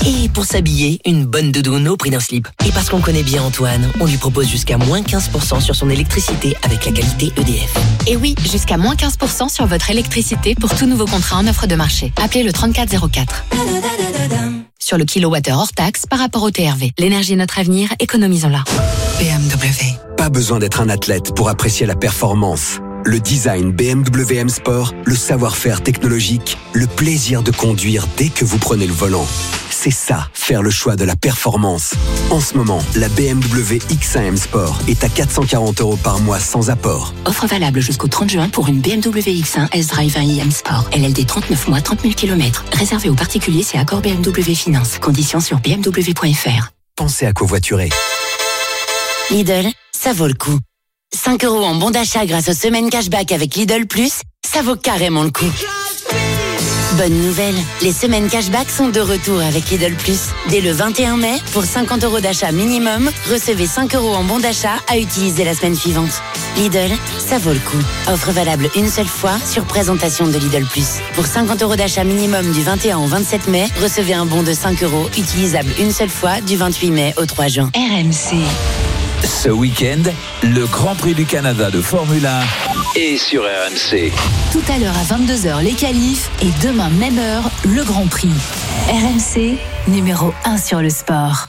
Et pour s'habiller, une bonne doudoune au prix d'un slip. Et parce qu'on connaît bien Antoine, on lui propose jusqu'à moins 15% sur son électricité avec la qualité EDF. Et oui, jusqu'à moins 15% sur votre électricité pour tout nouveau contrat en offre de marché. Appelez le 3404. Sur le kilowattheure hors taxe par rapport au TRV. L'énergie est notre avenir, économisons-la. BMW. Pas besoin d'être un athlète pour apprécier la performance. Le design BMW M Sport, le savoir-faire technologique, le plaisir de conduire dès que vous prenez le volant. C'est ça, faire le choix de la performance. En ce moment, la BMW X1 M Sport est à 440 € par mois sans apport. Offre valable jusqu'au 30 juin pour une BMW X1 S-Drive 1i M Sport. LLD 39 mois, 30 000 km. Réservé aux particuliers, c'est accord BMW Finance. Conditions sur bmw.fr. Pensez à covoiturer. Lidl, ça vaut le coup. 5 € en bon d'achat grâce aux semaines cashback avec Lidl Plus, ça vaut carrément le coup. Bonne nouvelle, les semaines cashback sont de retour avec Lidl Plus. Dès le 21 mai, pour 50 € d'achat minimum, recevez 5 € en bon d'achat à utiliser la semaine suivante. Lidl, ça vaut le coup. Offre valable une seule fois sur présentation de Lidl Plus. Pour 50 € d'achat minimum du 21 au 27 mai, recevez un bon de 5 € utilisable une seule fois du 28 mai au 3 juin. RMC. Ce week-end, le Grand Prix du Canada de Formule 1 est sur RMC. Tout à l'heure à 22h, les qualifs et demain, même heure, le Grand Prix. RMC, numéro 1 sur le sport.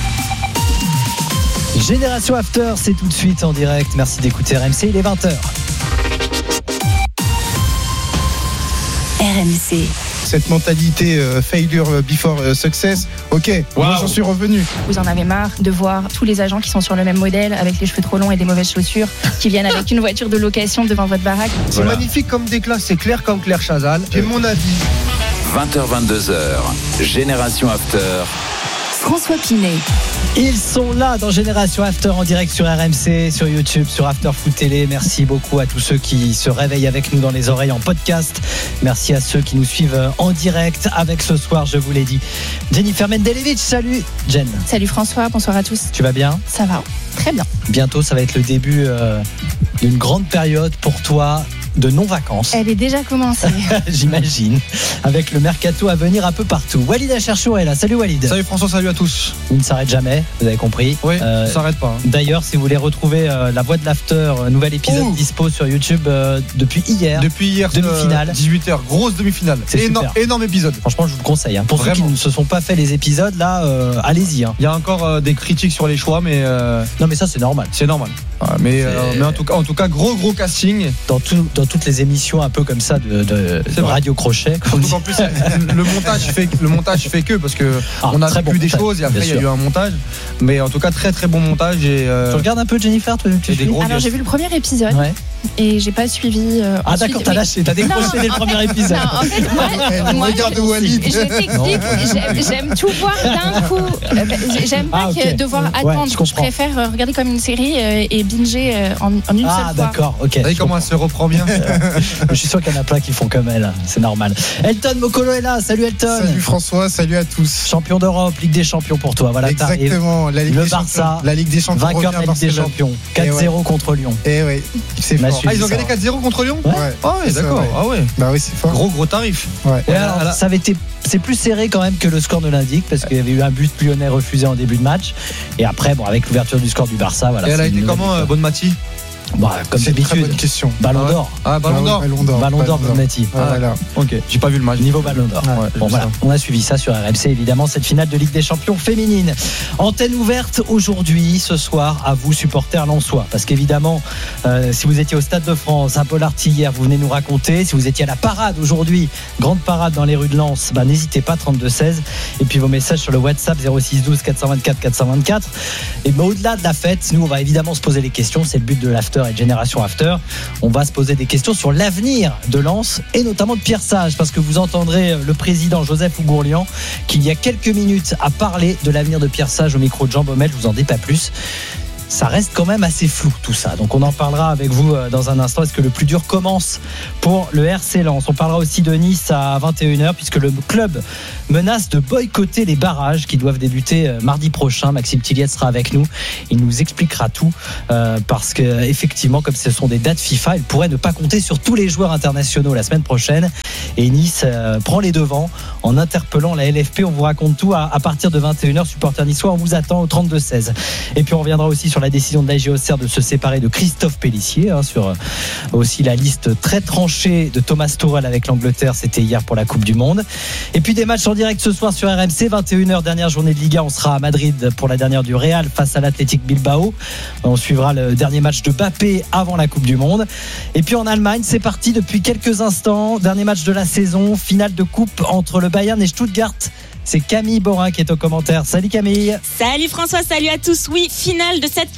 Génération After, c'est tout de suite en direct. Merci d'écouter RMC, il est 20h. RMC. Cette mentalité failure before success, ok, moi j'en suis revenu. Vous en avez marre de voir tous les agents qui sont sur le même modèle, avec les cheveux trop longs et des mauvaises chaussures, qui viennent avec une voiture de location devant votre baraque. C'est magnifique comme déclat, c'est clair comme Claire Chazal. J'ai mon avis. 20h-22h, Génération After. François Pinet. Ils sont là dans Génération After en direct sur RMC, sur YouTube, sur After Foot Télé. Merci beaucoup à tous ceux qui se réveillent avec nous dans les oreilles en podcast. Merci à ceux qui nous suivent en direct avec ce soir, je vous l'ai dit, Jennifer Mendelevich. Salut Jen. Salut François, bonsoir à tous. Tu vas bien ? Ça va, très bien. Bientôt, ça va être le début d'une grande période pour toi de non-vacances. Elle est déjà commencée. J'imagine. Avec le mercato à venir un peu partout. Walid Acharchour est là. Salut Walid. Salut François, salut à tous. On ne s'arrête jamais, vous avez compris. Oui, on ne s'arrête pas. D'ailleurs, si vous voulez retrouver la voix de l'After, nouvel épisode dispo sur YouTube depuis hier. Depuis hier, demi-finale. 18h, grosse demi-finale. C'est énorme épisode. Franchement, je vous le conseille. Pour Vraiment. ceux qui ne se sont pas fait les épisodes, là, allez-y. Il y a encore des critiques sur les choix, mais non, mais ça, c'est normal. C'est normal. Mais en tout cas, gros casting. Dans toutes les émissions un peu comme ça de Radio Crochet. En plus, le montage fait que parce que on a vu des choses et après il y a eu un montage. Mais en tout cas, très très bon montage. Et tu regardes un peu Jennifer, toi, Alors j'ai vu le premier épisode. Ouais. Et j'ai pas suivi. D'accord, t'as lâché, t'as décroché dès le premier épisode. Non, en fait, moi regarde Walid. Je t'explique, j'aime tout voir d'un coup. J'aime pas devoir attendre. Je préfère regarder comme une série et binger en une seule fois. Ah d'accord, ok. Vous savez comment elle se reprend bien. Je suis sûr qu'il y en a plein qui font comme elle, c'est normal. Elton Mokolo est là, salut Elton. Salut François, salut à tous. Champion d'Europe, Ligue des Champions pour toi. Voilà, exactement, la Ligue le des Barça, Champions. La Ligue des Champions. Vainqueur de la Ligue des Champions. 4-0 contre Lyon. Et oui, c'est fort. Ils ont gagné 4-0 contre Lyon. Ouais. Ah ouais, d'accord. Ah ouais. Bah oui, c'est fort. Gros tarif. Ouais. Alors, ça avait été, c'est plus serré quand même que le score ne l'indique parce qu'il y avait eu un but lyonnais refusé en début de match. Et après, bon, avec l'ouverture du score du Barça, voilà. Et elle a été comment, Bonmati? Bah, comme c'est d'habitude. une très bonne question. Ballon d'or. Ah, Ballon d'or, Bonmati. Voilà. Ok. J'ai pas vu le match. Niveau Ballon d'or. Ouais, bon voilà, on a suivi ça sur RMC évidemment, cette finale de Ligue des Champions féminine. Antenne ouverte aujourd'hui, ce soir, à vous supporters lensois. Parce qu'évidemment, si vous étiez au Stade de France, à Paul-Arty hier, vous venez nous raconter. Si vous étiez à la parade aujourd'hui, grande parade dans les rues de Lens, bah, n'hésitez pas, 32-16. Et puis vos messages sur le WhatsApp 06 12 424 424. Et bah, au-delà de la fête, nous on va évidemment se poser les questions. C'est le but de l'After et de Génération After. On va se poser des questions sur l'avenir de Lens et notamment de Pierre Sage, parce que vous entendrez le président Joseph Ougourlian qui il y a quelques minutes a parlé de l'avenir de Pierre Sage au micro de Jean Baumel. Je vous en dis pas plus. ça reste quand même assez flou tout ça. Donc on en parlera avec vous dans un instant. Est-ce que le plus dur commence pour le RC Lens? On parlera aussi de Nice à 21h puisque le club menace de boycotter les barrages qui doivent débuter mardi prochain. Maxime Tilliette sera avec nous. Il nous expliquera tout parce que effectivement, comme ce sont des dates FIFA, il pourrait ne pas compter sur tous les joueurs internationaux la semaine prochaine. Et Nice prend les devants en interpellant la LFP. On vous raconte tout à partir de 21h. Supporters niçois, on vous attend au 32-16. Et puis on reviendra aussi sur la décision de l'AG Auxerre de se séparer de Christophe Pélissier, sur aussi la liste très tranchée de Thomas Tuchel avec l'Angleterre. C'était hier pour la Coupe du Monde. Et puis des matchs en direct ce soir sur RMC, 21h, dernière journée de Liga. On sera à Madrid pour la dernière du Real face à l'Athletic Bilbao. On suivra le dernier match de Mbappé avant la Coupe du Monde. Et puis en Allemagne, c'est parti depuis quelques instants. Dernier match de la saison, finale de coupe entre le Bayern et Stuttgart. C'est Camille Borin qui est au commentaire. Salut Camille. Salut François, salut à tous. Oui, finale de cette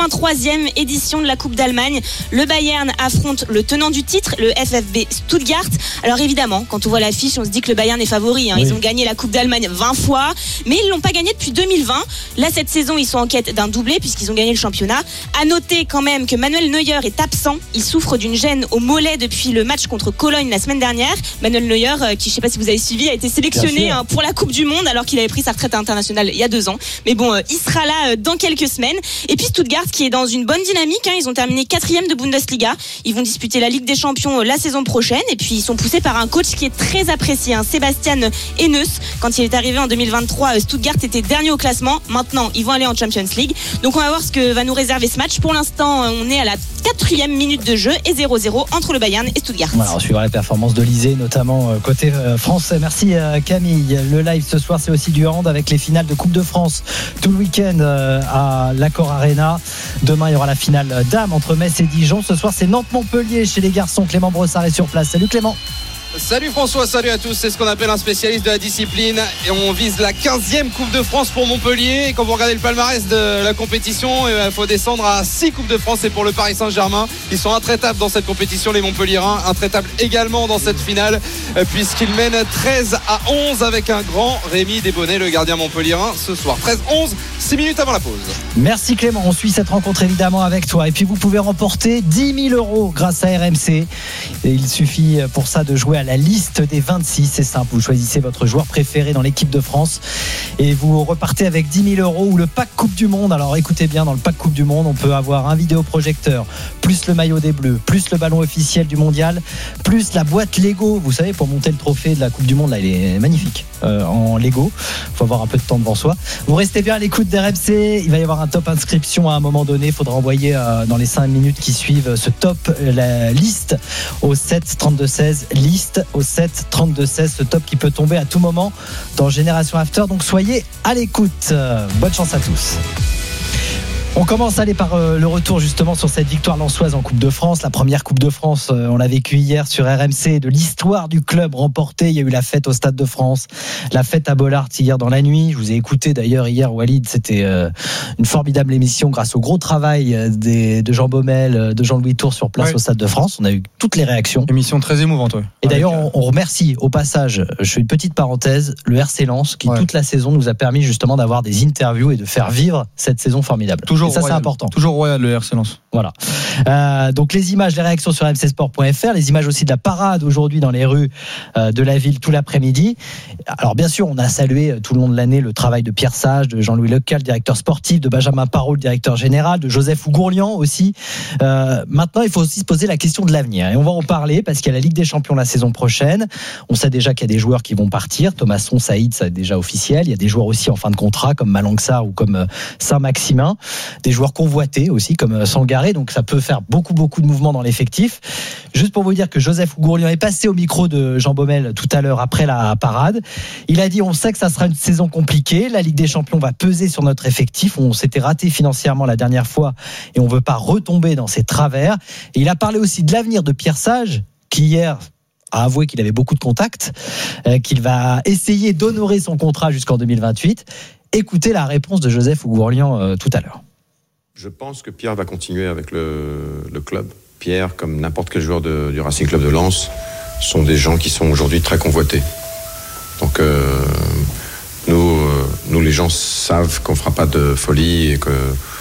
83e édition de la Coupe d'Allemagne. Le Bayern affronte le tenant du titre, le FFB Stuttgart. Alors évidemment, quand on voit l'affiche, on se dit que le Bayern est favori. Oui. Ils ont gagné la Coupe d'Allemagne 20 fois, mais ils ne l'ont pas gagné depuis 2020. Là, cette saison, ils sont en quête d'un doublé puisqu'ils ont gagné le championnat. À noter quand même que Manuel Neuer est absent. Il souffre d'une gêne au mollet depuis le match contre Cologne la semaine dernière. Manuel Neuer, qui je ne sais pas si vous avez suivi, a été sélectionné pour la Coupe du Monde alors qu'il avait pris sa retraite internationale il y a 2 ans. Mais bon, il sera là dans quelques semaines. Et puis Stuttgart qui est dans une bonne dynamique. Ils ont terminé 4e de Bundesliga. Ils vont disputer la Ligue des Champions la saison prochaine. Et puis ils sont poussés par un coach qui est très apprécié, Sebastian Hoeneß. Quand il est arrivé en 2023, Stuttgart était dernier au classement. Maintenant, ils vont aller en Champions League. Donc on va voir ce que va nous réserver ce match. Pour l'instant, on est à la 4e minute de jeu et 0-0 entre le Bayern et Stuttgart. Voilà, on suivra la performance d'Olysée, notamment côté français. Merci Camille. Le live ce soir, c'est aussi du hand avec les finales de Coupe de France tout le week-end à l'Accor Arena. Demain, il y aura la finale dames entre Metz et Dijon. Ce soir, c'est Nantes-Montpellier chez les garçons. Clément Brossard est sur place. Salut Clément. Salut François, salut à tous. C'est ce qu'on appelle un spécialiste de la discipline et on vise la 15e Coupe de France pour Montpellier. Et quand vous regardez le palmarès de la compétition, il faut descendre à 6 Coupes de France. Et pour le Paris Saint-Germain, ils sont intraitables dans cette compétition, les Montpelliérains, intraitables également dans cette finale puisqu'ils mènent 13-11 avec un grand Rémi Desbonnets, le gardien montpelliérain ce soir. 13-11, 6 minutes avant la pause. Merci Clément, on suit cette rencontre évidemment avec toi. Et puis vous pouvez remporter 10 000 € grâce à RMC. Et il suffit pour ça de jouer à la liste des 26. C'est simple, vous choisissez votre joueur préféré dans l'équipe de France et vous repartez avec 10 000 € ou le pack Coupe du Monde. Alors écoutez bien, dans le pack Coupe du Monde, on peut avoir un vidéoprojecteur, plus le maillot des Bleus, plus le ballon officiel du mondial, plus la boîte Lego. Vous savez, pour monter le trophée de la Coupe du Monde, là, il est magnifique en Lego. Il faut avoir un peu de temps devant soi. Vous restez bien à l'écoute d'RMC. Il va y avoir un top inscription à un moment donné. Il faudra envoyer dans les 5 minutes qui suivent ce top, la liste au 7 32 16. Liste au 7 32 16. Ce top qui peut tomber à tout moment dans Génération After. Donc soyez à l'écoute. Bonne chance à tous. On commence à aller par le retour justement sur cette victoire lensoise en Coupe de France. La première Coupe de France, on l'a vécu hier sur RMC, de l'histoire du club remporté. Il y a eu la fête au Stade de France, la fête à Bollaert hier dans la nuit. Je vous ai écouté d'ailleurs hier, Walid. C'était une formidable émission grâce au gros travail de Jean Baumel, de Jean-Louis Tour sur place au Stade de France. On a eu toutes les réactions. Émission très émouvante. Et d'ailleurs, on remercie au passage, je fais une petite parenthèse, le RC Lens qui toute la saison nous a permis justement d'avoir des interviews et de faire vivre cette saison formidable. Toujours. Et ça, c'est important. Toujours royal le RC Lens. Voilà. Donc les images, les réactions sur mcsport.fr, les images aussi de la parade aujourd'hui dans les rues de la ville tout l'après-midi. Alors bien sûr, on a salué tout le long de l'année le travail de Pierre Sage, de Jean-Louis Lecal, directeur sportif, de Benjamin Parot, le directeur général, de Joseph Ougourlian aussi. Maintenant, il faut aussi se poser la question de l'avenir. Et on va en parler parce qu'il y a la Ligue des Champions la saison prochaine. On sait déjà qu'il y a des joueurs qui vont partir. Thomasson, Saïd, ça est déjà officiel. Il y a des joueurs aussi en fin de contrat comme Malang-Sarr ou comme Saint-Maximin. Des joueurs convoités aussi comme Sangaré, donc ça peut faire beaucoup de mouvements dans l'effectif. Juste pour vous dire que Joseph Ougourlian est passé au micro de Jean Baumel tout à l'heure après la parade. Il a dit on sait que ça sera une saison compliquée, la Ligue des Champions va peser sur notre effectif, on s'était raté financièrement la dernière fois et on veut pas retomber dans ces travers. Et il a parlé aussi de l'avenir de Pierre Sage qui hier a avoué qu'il avait beaucoup de contacts, qu'il va essayer d'honorer son contrat jusqu'en 2028. Écoutez la réponse de Joseph Ougourlian tout à l'heure. Je pense que Pierre va continuer avec le club. Pierre, comme n'importe quel joueur du Racing Club de Lens, sont des gens qui sont aujourd'hui très convoités. Donc nous les gens savent qu'on ne fera pas de folie et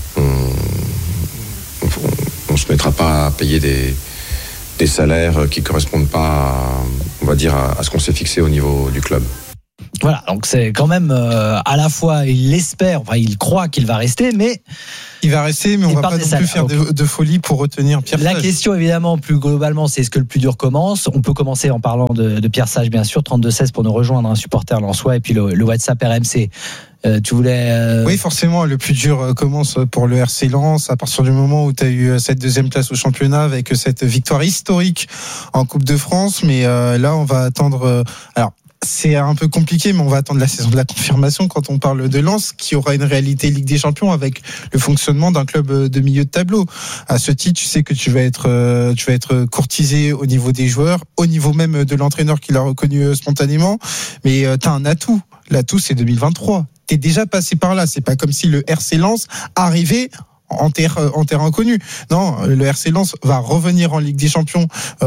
on se mettra pas à payer des salaires qui correspondent pas, on va dire, à ce qu'on s'est fixé au niveau du club. Voilà, donc c'est quand même à la fois il l'espère, enfin il croit qu'il va rester, mais il va rester, mais on va pas non plus faire de folie pour retenir Pierre Sage. La question évidemment plus globalement, c'est est-ce que le plus dur commence? On peut commencer en parlant de Pierre Sage, bien sûr, 32-16 pour nous rejoindre, un supporter lensois, et puis le WhatsApp RMC. Tu voulais Oui, forcément, le plus dur commence pour le RC Lens à partir du moment où tu as eu cette deuxième place au championnat avec cette victoire historique en Coupe de France, mais là on va attendre alors c'est un peu compliqué, mais on va attendre la saison de la confirmation quand on parle de Lens, qui aura une réalité Ligue des Champions avec le fonctionnement d'un club de milieu de tableau. À ce titre, tu sais que tu vas être courtisé au niveau des joueurs, au niveau même de l'entraîneur qui l'a reconnu spontanément. Mais t'as un atout. L'atout, c'est 2023. T'es déjà passé par là. C'est pas comme si le RC Lens arrivait en terrain connu. Non, le RC Lens va revenir en Ligue des Champions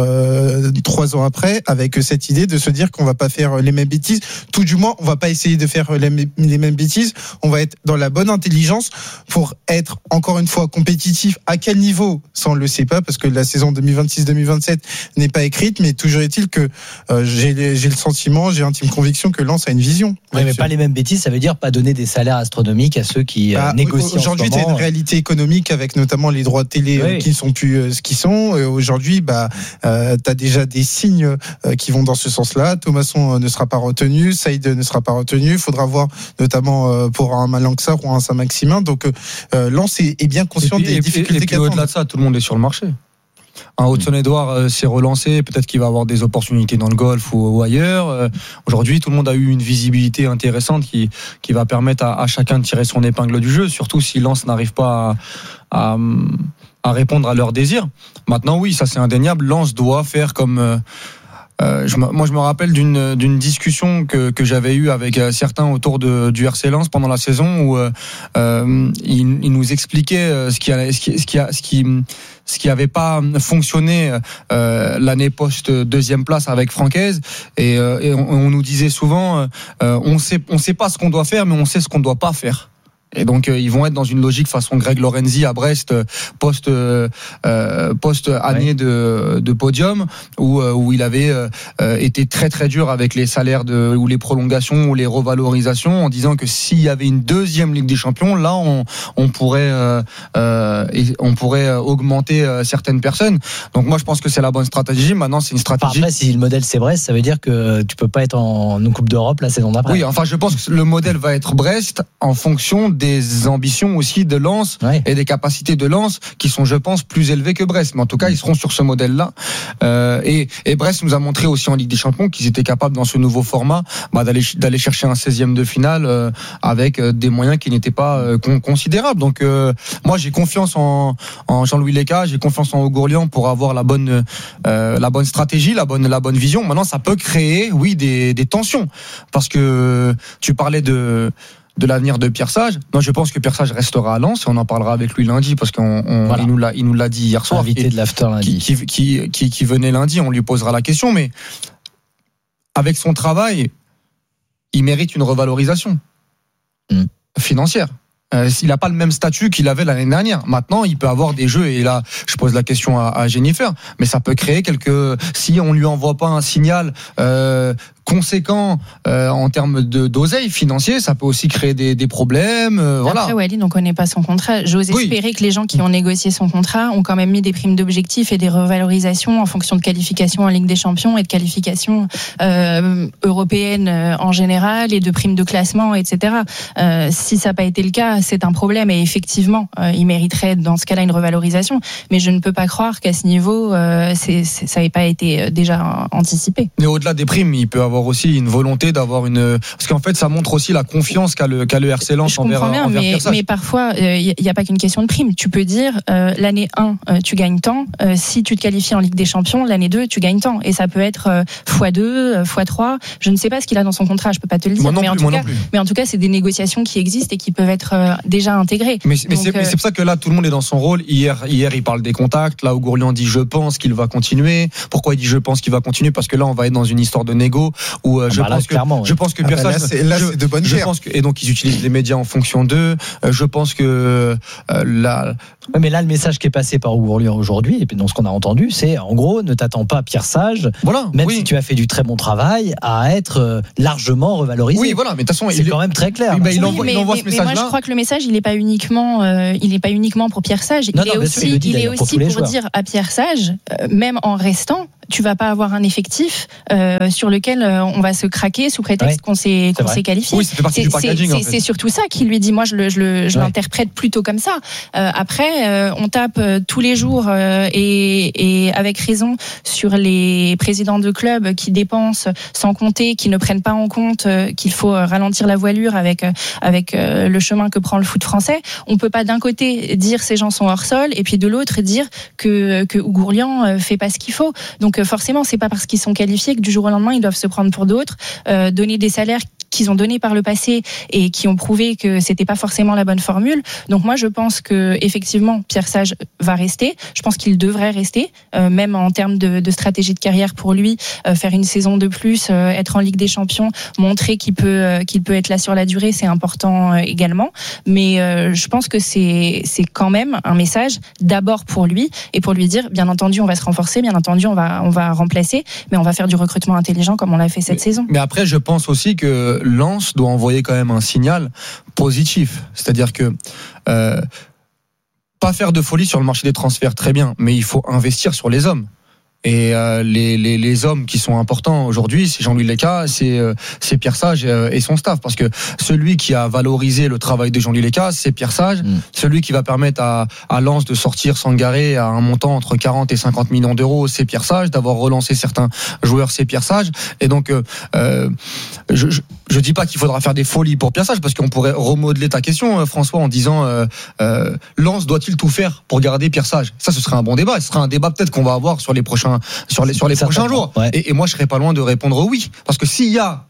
3 ans après avec cette idée de se dire qu'on va pas faire les mêmes bêtises. Tout du moins, on va pas essayer de faire les mêmes bêtises. On va être dans la bonne intelligence pour être encore une fois compétitif. À quel niveau? Ça, on le sait pas parce que la saison 2026-2027 n'est pas écrite, mais toujours est-il que j'ai le sentiment, j'ai l'intime conviction que Lens a une vision. Oui, mais pas les mêmes bêtises, ça veut dire pas donner des salaires astronomiques à ceux qui négocient. Aujourd'hui, tu as une réalité économique avec notamment les droits de télé qui ne sont plus ce qu'ils sont. Aujourd'hui, tu as déjà des signes qui vont dans ce sens-là. Thomasson ne sera pas retenu, Saïd ne sera pas retenu. Il faudra voir notamment pour un Malanxar ou un Saint-Maximin. Donc Lens est bien conscient des difficultés. Et puis au-delà de ça, tout le monde est sur le marché. Un Hudson-Edouard s'est relancé, peut-être qu'il va avoir des opportunités dans le golf ou ailleurs. Aujourd'hui, tout le monde a eu une visibilité intéressante qui va permettre à chacun de tirer son épingle du jeu, surtout si Lens n'arrive pas à répondre à leurs désirs. Maintenant, oui, ça c'est indéniable. Lens doit faire comme... moi, je me rappelle d'une discussion que j'avais eue avec certains autour du RC Lens pendant la saison où ils nous expliquaient ce qui avait pas fonctionné l'année post deuxième place avec Francaise et on nous disait souvent on sait pas ce qu'on doit faire, mais on sait ce qu'on doit pas faire. Et donc ils vont être dans une logique façon Greg Lorenzi à Brest post année de podium où il avait été très très dur avec les salaires ou les prolongations ou les revalorisations en disant que s'il y avait une deuxième Ligue des Champions, là on pourrait augmenter certaines personnes. Donc moi je pense que c'est la bonne stratégie. Maintenant c'est une stratégie. Après si le modèle c'est Brest, ça veut dire que tu peux pas être en Coupe d'Europe la saison d'après. Oui, enfin je pense que le modèle va être Brest en fonction des ambitions aussi de Lens et des capacités de Lens qui sont, je pense, plus élevées que Brest. Mais en tout cas, ils seront sur ce modèle-là. Et Brest nous a montré aussi en Ligue des Champions qu'ils étaient capables, dans ce nouveau format, d'aller chercher un 16e de finale avec des moyens qui n'étaient pas considérables. Donc, moi, j'ai confiance en Jean-Louis Léca, j'ai confiance en Gourlian pour avoir la bonne stratégie, la bonne vision. Maintenant, ça peut créer, oui, des tensions. Parce que tu parlais de l'avenir de Pierre Sage. Moi, je pense que Pierre Sage restera à Lens et on en parlera avec lui lundi parce qu'il nous l'a dit hier soir. Invité de l'after lundi. Qui venait lundi, on lui posera la question. Mais avec son travail, il mérite une revalorisation financière. Il n'a pas le même statut qu'il avait l'année dernière. Maintenant, il peut avoir des jeux, et là, je pose la question à Jennifer, mais ça peut créer si on lui envoie pas un signal conséquent en termes d'oseille financier, ça peut aussi créer des problèmes. Voilà. Après, Walid, on ne connaît pas son contrat. J'ose espérer que les gens qui ont négocié son contrat ont quand même mis des primes d'objectifs et des revalorisations en fonction de qualifications en Ligue des Champions et de qualifications européennes en général et de primes de classement, etc. Si ça n'a pas été le cas, c'est un problème et effectivement, il mériterait dans ce cas-là une revalorisation. Mais je ne peux pas croire qu'à ce niveau, ça n'ait pas été déjà anticipé. Mais au-delà des primes, il peut avoir aussi une volonté d'avoir parce qu'en fait ça montre aussi la confiance qu'a le RC Lens envers Pierre Sage. Mais parfois il n'y a pas qu'une question de prime. Tu peux dire l'année 1 tu gagnes tant, si tu te qualifies en Ligue des Champions l'année 2 tu gagnes tant, et ça peut être x2 x3. Je ne sais pas ce qu'il a dans son contrat, je peux pas te le dire, mais en tout cas c'est des négociations qui existent et qui peuvent être déjà intégrées. Mais c'est pour ça que là tout le monde est dans son rôle. Hier il parle des contacts, là où Gourlian dit je pense qu'il va continuer. Pourquoi il dit je pense qu'il va continuer? Parce que là on va être dans une histoire de négo. je pense que Pierre Sage, c'est de bonne guerre. Et donc ils utilisent les médias en fonction d'eux. Je pense que mais là, le message qui est passé par Gourlian aujourd'hui, et puis dans ce qu'on a entendu, c'est en gros, ne t'attends pas, Pierre Sage, même si tu as fait du très bon travail, à être largement revalorisé. Oui, voilà, mais de toute façon, c'est quand même très clair. Il envoie ce message-là. Mais moi, je crois que le message, il n'est pas uniquement pour Pierre Sage. Il est aussi pour dire à Pierre Sage, même en restant, tu vas pas avoir un effectif sur lequel on va se craquer sous prétexte qu'on s'est qualifié. Oui, ça fait partie du packaging. C'est surtout ça qu'il lui dit. Moi, je l'interprète plutôt comme ça. Après, on tape tous les jours et avec raison sur les présidents de clubs qui dépensent sans compter, qui ne prennent pas en compte qu'il faut ralentir la voilure avec le chemin que prend le foot français. On peut pas d'un côté dire ces gens sont hors sol et puis de l'autre dire que Gourlian fait pas ce qu'il faut. Donc forcément, c'est pas parce qu'ils sont qualifiés que du jour au lendemain ils doivent se prendre pour d'autres, donner des salaires qu'ils ont donnés par le passé et qui ont prouvé que c'était pas forcément la bonne formule. Donc moi je pense que effectivement Pierre Sage va rester. Je pense qu'il devrait rester, même en termes de stratégie de carrière pour lui, faire une saison de plus, être en Ligue des Champions, montrer qu'il peut être là sur la durée, c'est important également. Mais je pense que c'est quand même un message d'abord pour lui et pour lui dire bien entendu on va se renforcer, bien entendu on va remplacer, mais on va faire du recrutement intelligent comme on l'a fait cette saison. Mais après je pense aussi que Lens doit envoyer quand même un signal positif, c'est-à-dire que pas faire de folie sur le marché des transferts, très bien, mais il faut investir sur les hommes. Et les hommes qui sont importants aujourd'hui, c'est Jean-Louis Leca, c'est Pierre Sage et son staff, parce que celui qui a valorisé le travail de Jean-Louis Leca, c'est Pierre Sage. Celui qui va permettre à Lens de sortir Sangaré à un montant entre 40 et 50 millions d'euros, c'est Pierre Sage. D'avoir relancé certains joueurs, c'est Pierre Sage. Et donc je dis pas qu'il faudra faire des folies pour Pierre Sage, parce qu'on pourrait remodeler ta question, François, en disant Lens doit-il tout faire pour garder Pierre Sage? Ça, ce serait un bon débat. Ce sera un débat peut-être qu'on va avoir sur les prochains jours. Ouais. Et moi, je serais pas loin de répondre oui, parce que s'il y a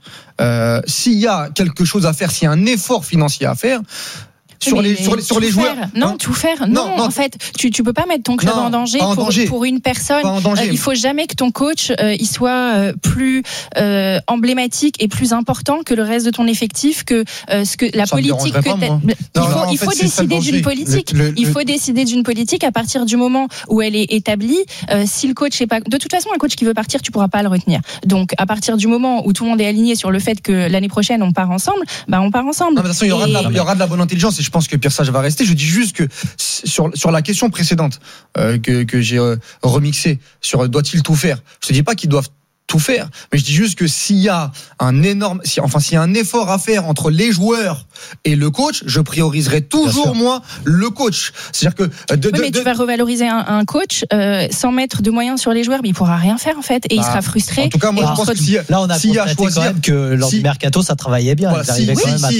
quelque chose à faire, s'il y a un effort financier à faire. Sur les joueurs. Non, tout faire. Non, en fait, tu peux pas mettre ton club en danger pour une personne. Il faut jamais que ton coach il soit plus emblématique et plus important que le reste de ton effectif, que ce que la politique que il faut décider d'une politique. Il faut décider d'une politique à partir du moment où elle est établie. Si le coach est pas, de toute façon, un coach qui veut partir, tu pourras pas le retenir. Donc, à partir du moment où tout le monde est aligné sur le fait que l'année prochaine on part ensemble, on part ensemble. Non, mais de toute façon, il y aura de la bonne intelligence. Et je pense que Pierre Sage va rester. Je dis juste que sur la question précédente que j'ai remixée sur doit-il tout faire, je te dis pas qu'ils doivent tout faire, mais je dis juste que s'il y a un effort à faire entre les joueurs et le coach, je prioriserai toujours moi le coach. C'est-à-dire que tu vas revaloriser un coach sans mettre de moyens sur les joueurs, mais il pourra rien faire en fait, et il sera frustré. En tout cas, moi je pense que là on a constaté quand même que lors du mercato ça travaillait bien. Mais il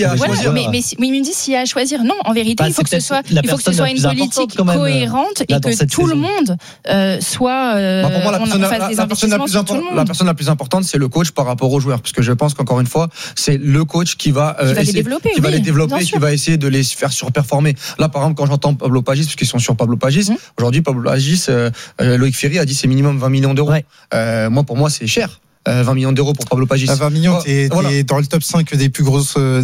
me dit s'il y a à choisir. Non, en vérité, il faut que ce soit une politique cohérente et que tout le monde soit. Pour moi, la personne la plus importante, c'est le coach par rapport aux joueurs, parce que je pense qu'encore une fois, c'est le coach qui va les développer, qui va essayer de les faire surperformer. Là, par exemple, quand j'entends Pablo Pagis, parce qu'ils sont sur Pablo Pagis, aujourd'hui, Pablo Pagis, Loïc Ferry a dit c'est minimum 20 millions d'euros. Pour moi, c'est cher. 20 millions d'euros pour Pablo Pagis. 20 millions, t'es dans le top 5 des plus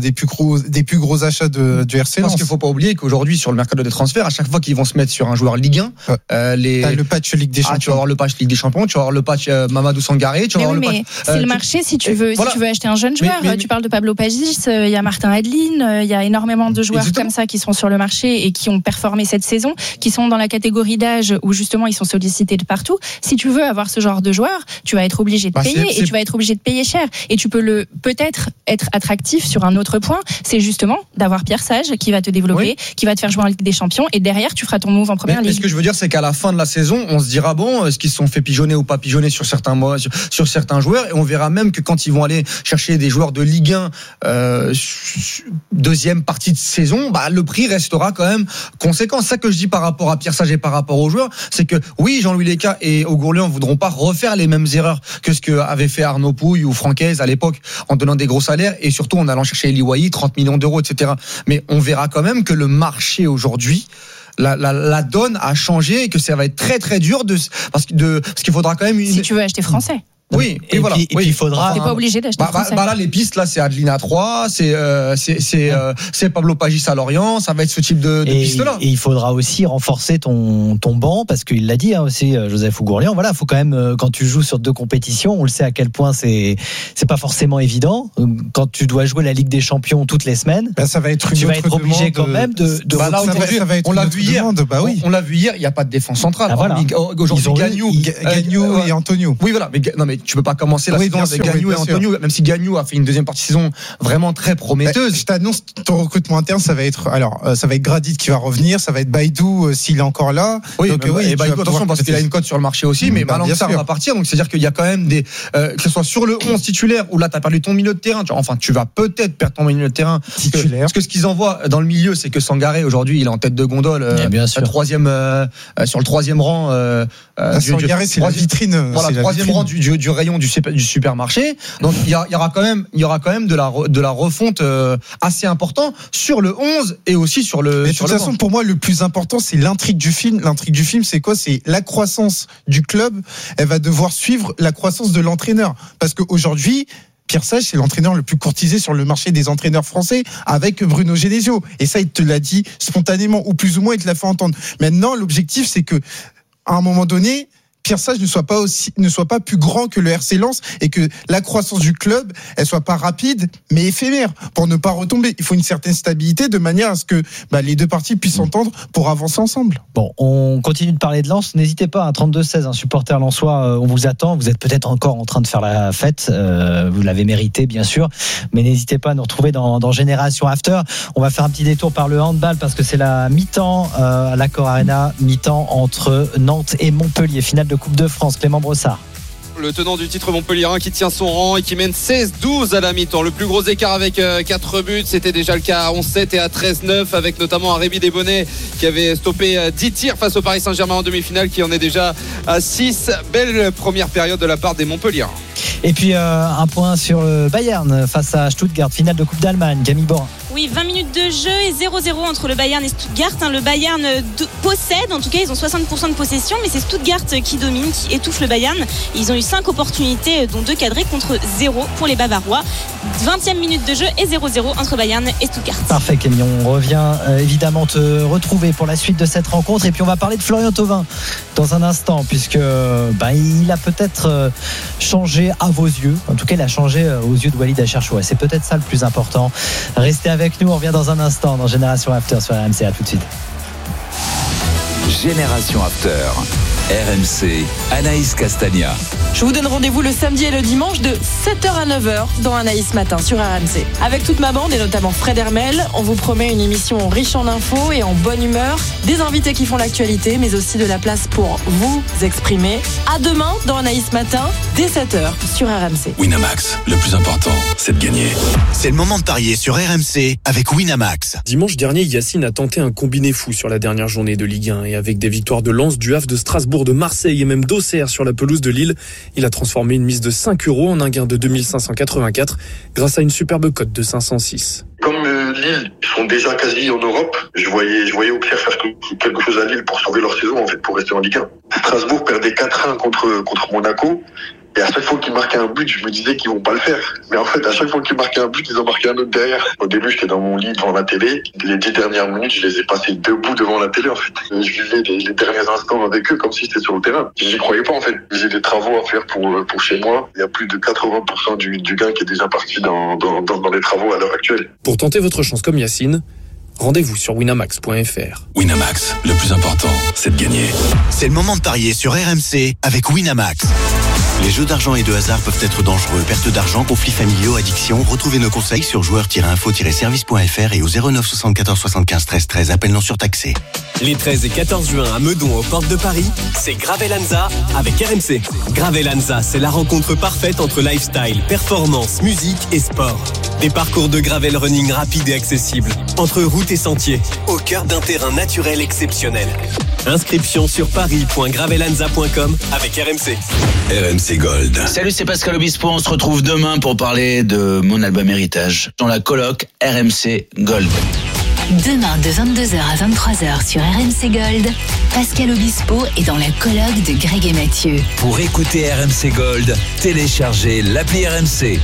gros achats du RC Lens. Parce qu'il faut pas oublier qu'aujourd'hui, sur le mercato des transferts, à chaque fois qu'ils vont se mettre sur un joueur Ligue 1, t'as le patch Ligue des Champions. Tu vas avoir le patch Ligue des Champions, tu vas avoir le patch Mamadou Sangaré, tu vas avoir le patch. C'est le marché si tu veux acheter un jeune joueur. Tu parles de Pablo Pagis, il y a Martin Adeline, il y a énormément de joueurs comme ça qui sont sur le marché et qui ont performé cette saison, qui sont dans la catégorie d'âge où justement ils sont sollicités de partout. Si tu veux avoir ce genre de joueur, tu vas être obligé de payer et tu vas être obligé de payer cher. Et tu peux peut-être être attractif sur un autre point, c'est justement d'avoir Pierre Sage qui va te développer, qui va te faire jouer en Ligue des Champions, et derrière tu feras ton move en première ligue. Ce que je veux dire, c'est qu'à la fin de la saison, on se dira est-ce qu'ils se sont fait pigeonner ou pas pigeonner sur certains joueurs, et on verra même que quand ils vont aller chercher des joueurs de Ligue 1 deuxième partie de saison, le prix restera quand même conséquent. C'est ça que je dis par rapport à Pierre Sage et par rapport aux joueurs, c'est que oui, Jean-Louis Leca et Gourlian ne voudront pas refaire les mêmes erreurs que ce qu'avait fait Arnaud Pouille ou Francaise à l'époque, en donnant des gros salaires et surtout en allant chercher Eli Wahi, 30 millions d'euros, etc. Mais on verra quand même que le marché aujourd'hui, la donne a changé et que ça va être très très dur parce qu'il faudra quand même si tu veux acheter français. Oui, et voilà. Puis il faudra. T'es pas obligé d'acheter français. Là, les pistes, là, c'est Adeline à 3, c'est Pablo Pagis à Lorient, ça va être ce type de piste-là. Et il faudra aussi renforcer ton banc, parce qu'il l'a dit aussi, Joseph Ougourlian. Voilà, faut quand même, quand tu joues sur 2 compétitions, on le sait à quel point c'est pas forcément évident. Quand tu dois jouer la Ligue des Champions toutes les semaines, ça va être tu vas être obligé quand même de on l'a vu hier. On l'a vu hier, il n'y a pas de défense centrale. Aujourd'hui, Gagnou et Antonio. Oui, voilà. Mais tu peux pas commencer la saison avec Gagnou et Antonio, même si Gagnou a fait une deuxième partie de saison vraiment très prometteuse. Je t'annonce, ton recrutement interne, ça va être Gradit qui va revenir, ça va être Baïdou s'il est encore là. Oui, et Baïdou, attention, parce qu'il a une cote sur le marché aussi, mais maintenant ça va partir. Donc c'est-à-dire qu'il y a quand même que ce soit sur le 11 titulaire où là tu as perdu ton milieu de terrain. Enfin, tu vas peut-être perdre ton milieu de terrain titulaire. Parce que ce qu'ils envoient dans le milieu, c'est que Sangaré aujourd'hui, il est en tête de gondole, sur le 3e rang. Sangaré, c'est la vitrine. Voilà, 3e rang du rayon du supermarché. Donc il y aura quand même de la refonte assez important sur le 11 et aussi sur le. Mais de toute façon, pour moi, le plus important, c'est l'intrigue du film. L'intrigue du film, c'est quoi? C'est la croissance du club. Elle va devoir suivre la croissance de l'entraîneur, parce qu'aujourd'hui, Pierre Sage, c'est l'entraîneur le plus courtisé sur le marché des entraîneurs français, avec Bruno Genesio. Et ça, il te l'a dit spontanément, ou plus ou moins, il te l'a fait entendre. Maintenant, l'objectif, c'est que, à un moment donné, Pierre Sage ne soit pas plus grand que le RC Lens, et que la croissance du club, elle soit pas rapide, mais éphémère, pour ne pas retomber. Il faut une certaine stabilité, de manière à ce que les deux parties puissent s'entendre pour avancer ensemble. Bon, on continue de parler de Lens. N'hésitez pas, 32-16, un supporter lensois, on vous attend. Vous êtes peut-être encore en train de faire la fête, vous l'avez mérité, bien sûr, mais n'hésitez pas à nous retrouver dans Génération After. On va faire un petit détour par le handball, parce que c'est la mi-temps à l'Accor Arena, mi-temps entre Nantes et Montpellier, finale de Coupe de France. Clément Brossard. Le tenant du titre montpelliérain qui tient son rang et qui mène 16-12 à la mi-temps. Le plus gros écart avec 4 buts, c'était déjà le cas à 11-7 et à 13-9, avec notamment un Rémi Desbonnets qui avait stoppé 10 tirs face au Paris Saint-Germain en demi-finale, qui en est déjà à 6. Belle première période de la part des Montpelliérains. Et puis un point sur le Bayern face à Stuttgart, finale de Coupe d'Allemagne. Camille Borin. Oui, 20 minutes de jeu et 0-0 entre le Bayern et Stuttgart. Le Bayern possède, en tout cas ils ont 60% de possession, mais c'est Stuttgart qui domine, qui étouffe le Bayern. Ils ont eu 5 opportunités, dont 2 cadrées, contre 0 pour les Bavarois. 20e minute de jeu et 0-0 entre Bayern et Stuttgart. Parfait, Camille. On revient évidemment te retrouver pour la suite de cette rencontre, et puis on va parler de Florian Thauvin dans un instant, puisque il a peut-être changé à vos yeux. En tout cas, il a changé aux yeux de Walid Acharchoua. C'est peut-être ça le plus important. Restez avec nous, on revient dans un instant dans Génération After sur RMC. À tout de suite. Génération After, RMC, Anaïs Castagna. Je vous donne rendez-vous le samedi et le dimanche de 7h à 9h dans Anaïs Matin sur RMC. Avec toute ma bande et notamment Fred Hermel, on vous promet une émission riche en infos et en bonne humeur, des invités qui font l'actualité, mais aussi de la place pour vous exprimer. À demain dans Anaïs Matin, dès 7h sur RMC. Winamax, le plus important, c'est de gagner. C'est le moment de parier sur RMC avec Winamax. Dimanche dernier, Yacine a tenté un combiné fou sur la dernière journée de Ligue 1, et avec des victoires de Lens, du Havre, de Strasbourg, de Marseille et même d'Auxerre sur la pelouse de Lille, il a transformé une mise de 5 € en un gain de 2584 grâce à une superbe cote de 506. Comme Lille sont déjà quasi en Europe, je voyais Auxerre faire quelque chose à Lille pour sauver leur saison, en fait, pour rester en Ligue 1. Strasbourg perdait 4-1 contre Monaco. Et à chaque fois qu'ils marquaient un but, je me disais qu'ils vont pas le faire. Mais en fait, à chaque fois qu'ils marquaient un but, ils en marquaient un autre derrière. Au début, j'étais dans mon lit devant la télé. Les 10 dernières minutes, je les ai passées debout devant la télé, en fait. Je vivais les derniers instants avec eux comme si j'étais sur le terrain. J'y croyais pas, en fait. J'ai des travaux à faire pour chez moi. Il y a plus de 80% du gain qui est déjà parti dans les travaux à l'heure actuelle. Pour tenter votre chance comme Yacine, rendez-vous sur winamax.fr. Winamax, le plus important, c'est de gagner. C'est le moment de parier sur RMC avec Winamax. Les jeux d'argent et de hasard peuvent être dangereux. Perte d'argent, conflits familiaux, addiction. Retrouvez nos conseils sur joueurs-info-service.fr et au 09 74 75 13 13. Appel non surtaxé. Les 13 et 14 juin à Meudon, aux portes de Paris, c'est Gravelanza avec RMC. Gravelanza, c'est la rencontre parfaite entre lifestyle, performance, musique et sport. Des parcours de gravel running rapides et accessibles, entre routes et sentiers, au cœur d'un terrain naturel exceptionnel. Inscription sur paris.gravelanza.com avec RMC. RMC Gold. Salut, c'est Pascal Obispo. On se retrouve demain pour parler de mon album Héritage dans la coloc RMC Gold. Demain de 22h à 23h sur RMC Gold, Pascal Obispo est dans la colloque de Greg et Mathieu. Pour écouter RMC Gold, téléchargez l'appli RMC.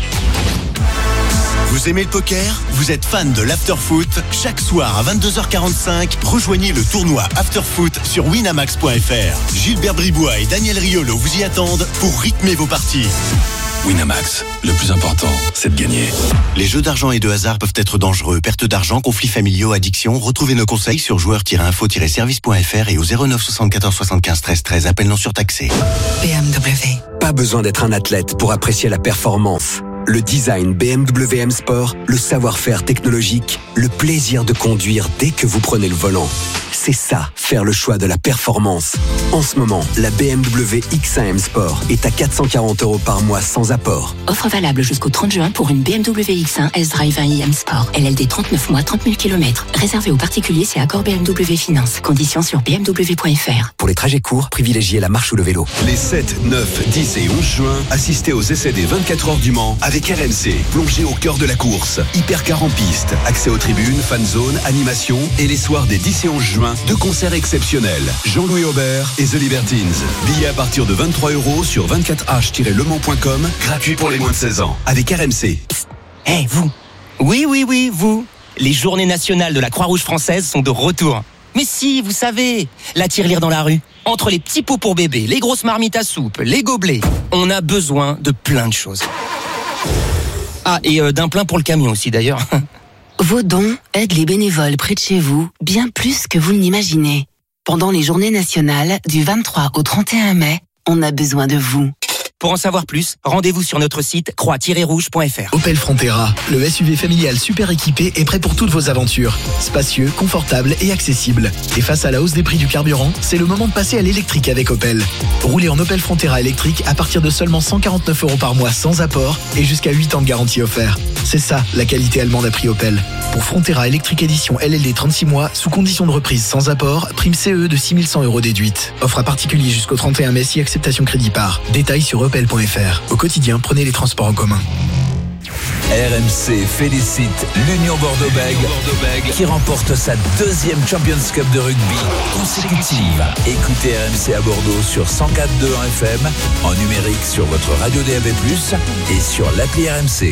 Vous aimez le poker ? Vous êtes fan de l'afterfoot ? Chaque soir à 22h45, rejoignez le tournoi Afterfoot sur winamax.fr. Gilbert Bribois et Daniel Riolo vous y attendent pour rythmer vos parties. Winamax, le plus important, c'est de gagner. Les jeux d'argent et de hasard peuvent être dangereux. Perte d'argent, conflits familiaux, addiction. Retrouvez nos conseils sur joueurs-info-service.fr et au 09 74 75 13 13. Appel non surtaxé. BMW. Pas besoin d'être un athlète pour apprécier la performance. Le design BMW M Sport, le savoir-faire technologique, le plaisir de conduire dès que vous prenez le volant. C'est ça, faire le choix de la performance. En ce moment, la BMW X1 M Sport est à 440 € par mois sans apport. Offre valable jusqu'au 30 juin pour une BMW X1 S-Drive 1i M Sport. LLD 39 mois, 30 000 km. Réservé aux particuliers, c'est accord BMW Finance. Conditions sur bmw.fr. Pour les trajets courts, privilégiez la marche ou le vélo. Les 7, 9, 10 et 11 juin, assistez aux essais des 24 heures du Mans avec RMC. Plongez au cœur de la course. Hypercar en piste, accès aux tribunes, fan zone, animation et les soirs des 10 et 11 juin, deux concerts exceptionnels. Jean-Louis Aubert et The Libertines. Billets à partir de 23 € sur 24h-lemans.com, gratuit pour les moins de 16 ans. Avec RMC. Eh, vous. Oui, vous. Les journées nationales de la Croix-Rouge française sont de retour. Mais si, vous savez, la tirelire dans la rue. Entre les petits pots pour bébé, les grosses marmites à soupe, les gobelets, on a besoin de plein de choses. Ah, et d'un plein pour le camion aussi d'ailleurs. Vos dons aident les bénévoles près de chez vous bien plus que vous ne l'imaginez. Pendant les journées nationales, du 23 au 31 mai, on a besoin de vous. Pour en savoir plus, rendez-vous sur notre site croix-rouge.fr. Opel Frontera, le SUV familial super équipé est prêt pour toutes vos aventures. Spacieux, confortable et accessible. Et face à la hausse des prix du carburant, c'est le moment de passer à l'électrique avec Opel. Roulez en Opel Frontera électrique à partir de seulement 149 € par mois sans apport et jusqu'à 8 ans de garantie offert. C'est ça, la qualité allemande à prix Opel. Pour Frontera électrique édition LLD 36 mois, sous condition de reprise sans apport, prime CE de 6 100 € déduite. Offre à particulier jusqu'au 31 mai si acceptation crédit par. Détails sur opel.fr. Au quotidien, prenez les transports en commun. RMC félicite l'Union Bordeaux-Bègles qui remporte sa deuxième Champions Cup de rugby consécutive. Écoutez RMC à Bordeaux sur 104.2 FM, en numérique sur votre radio DAB+, et sur l'appli RMC.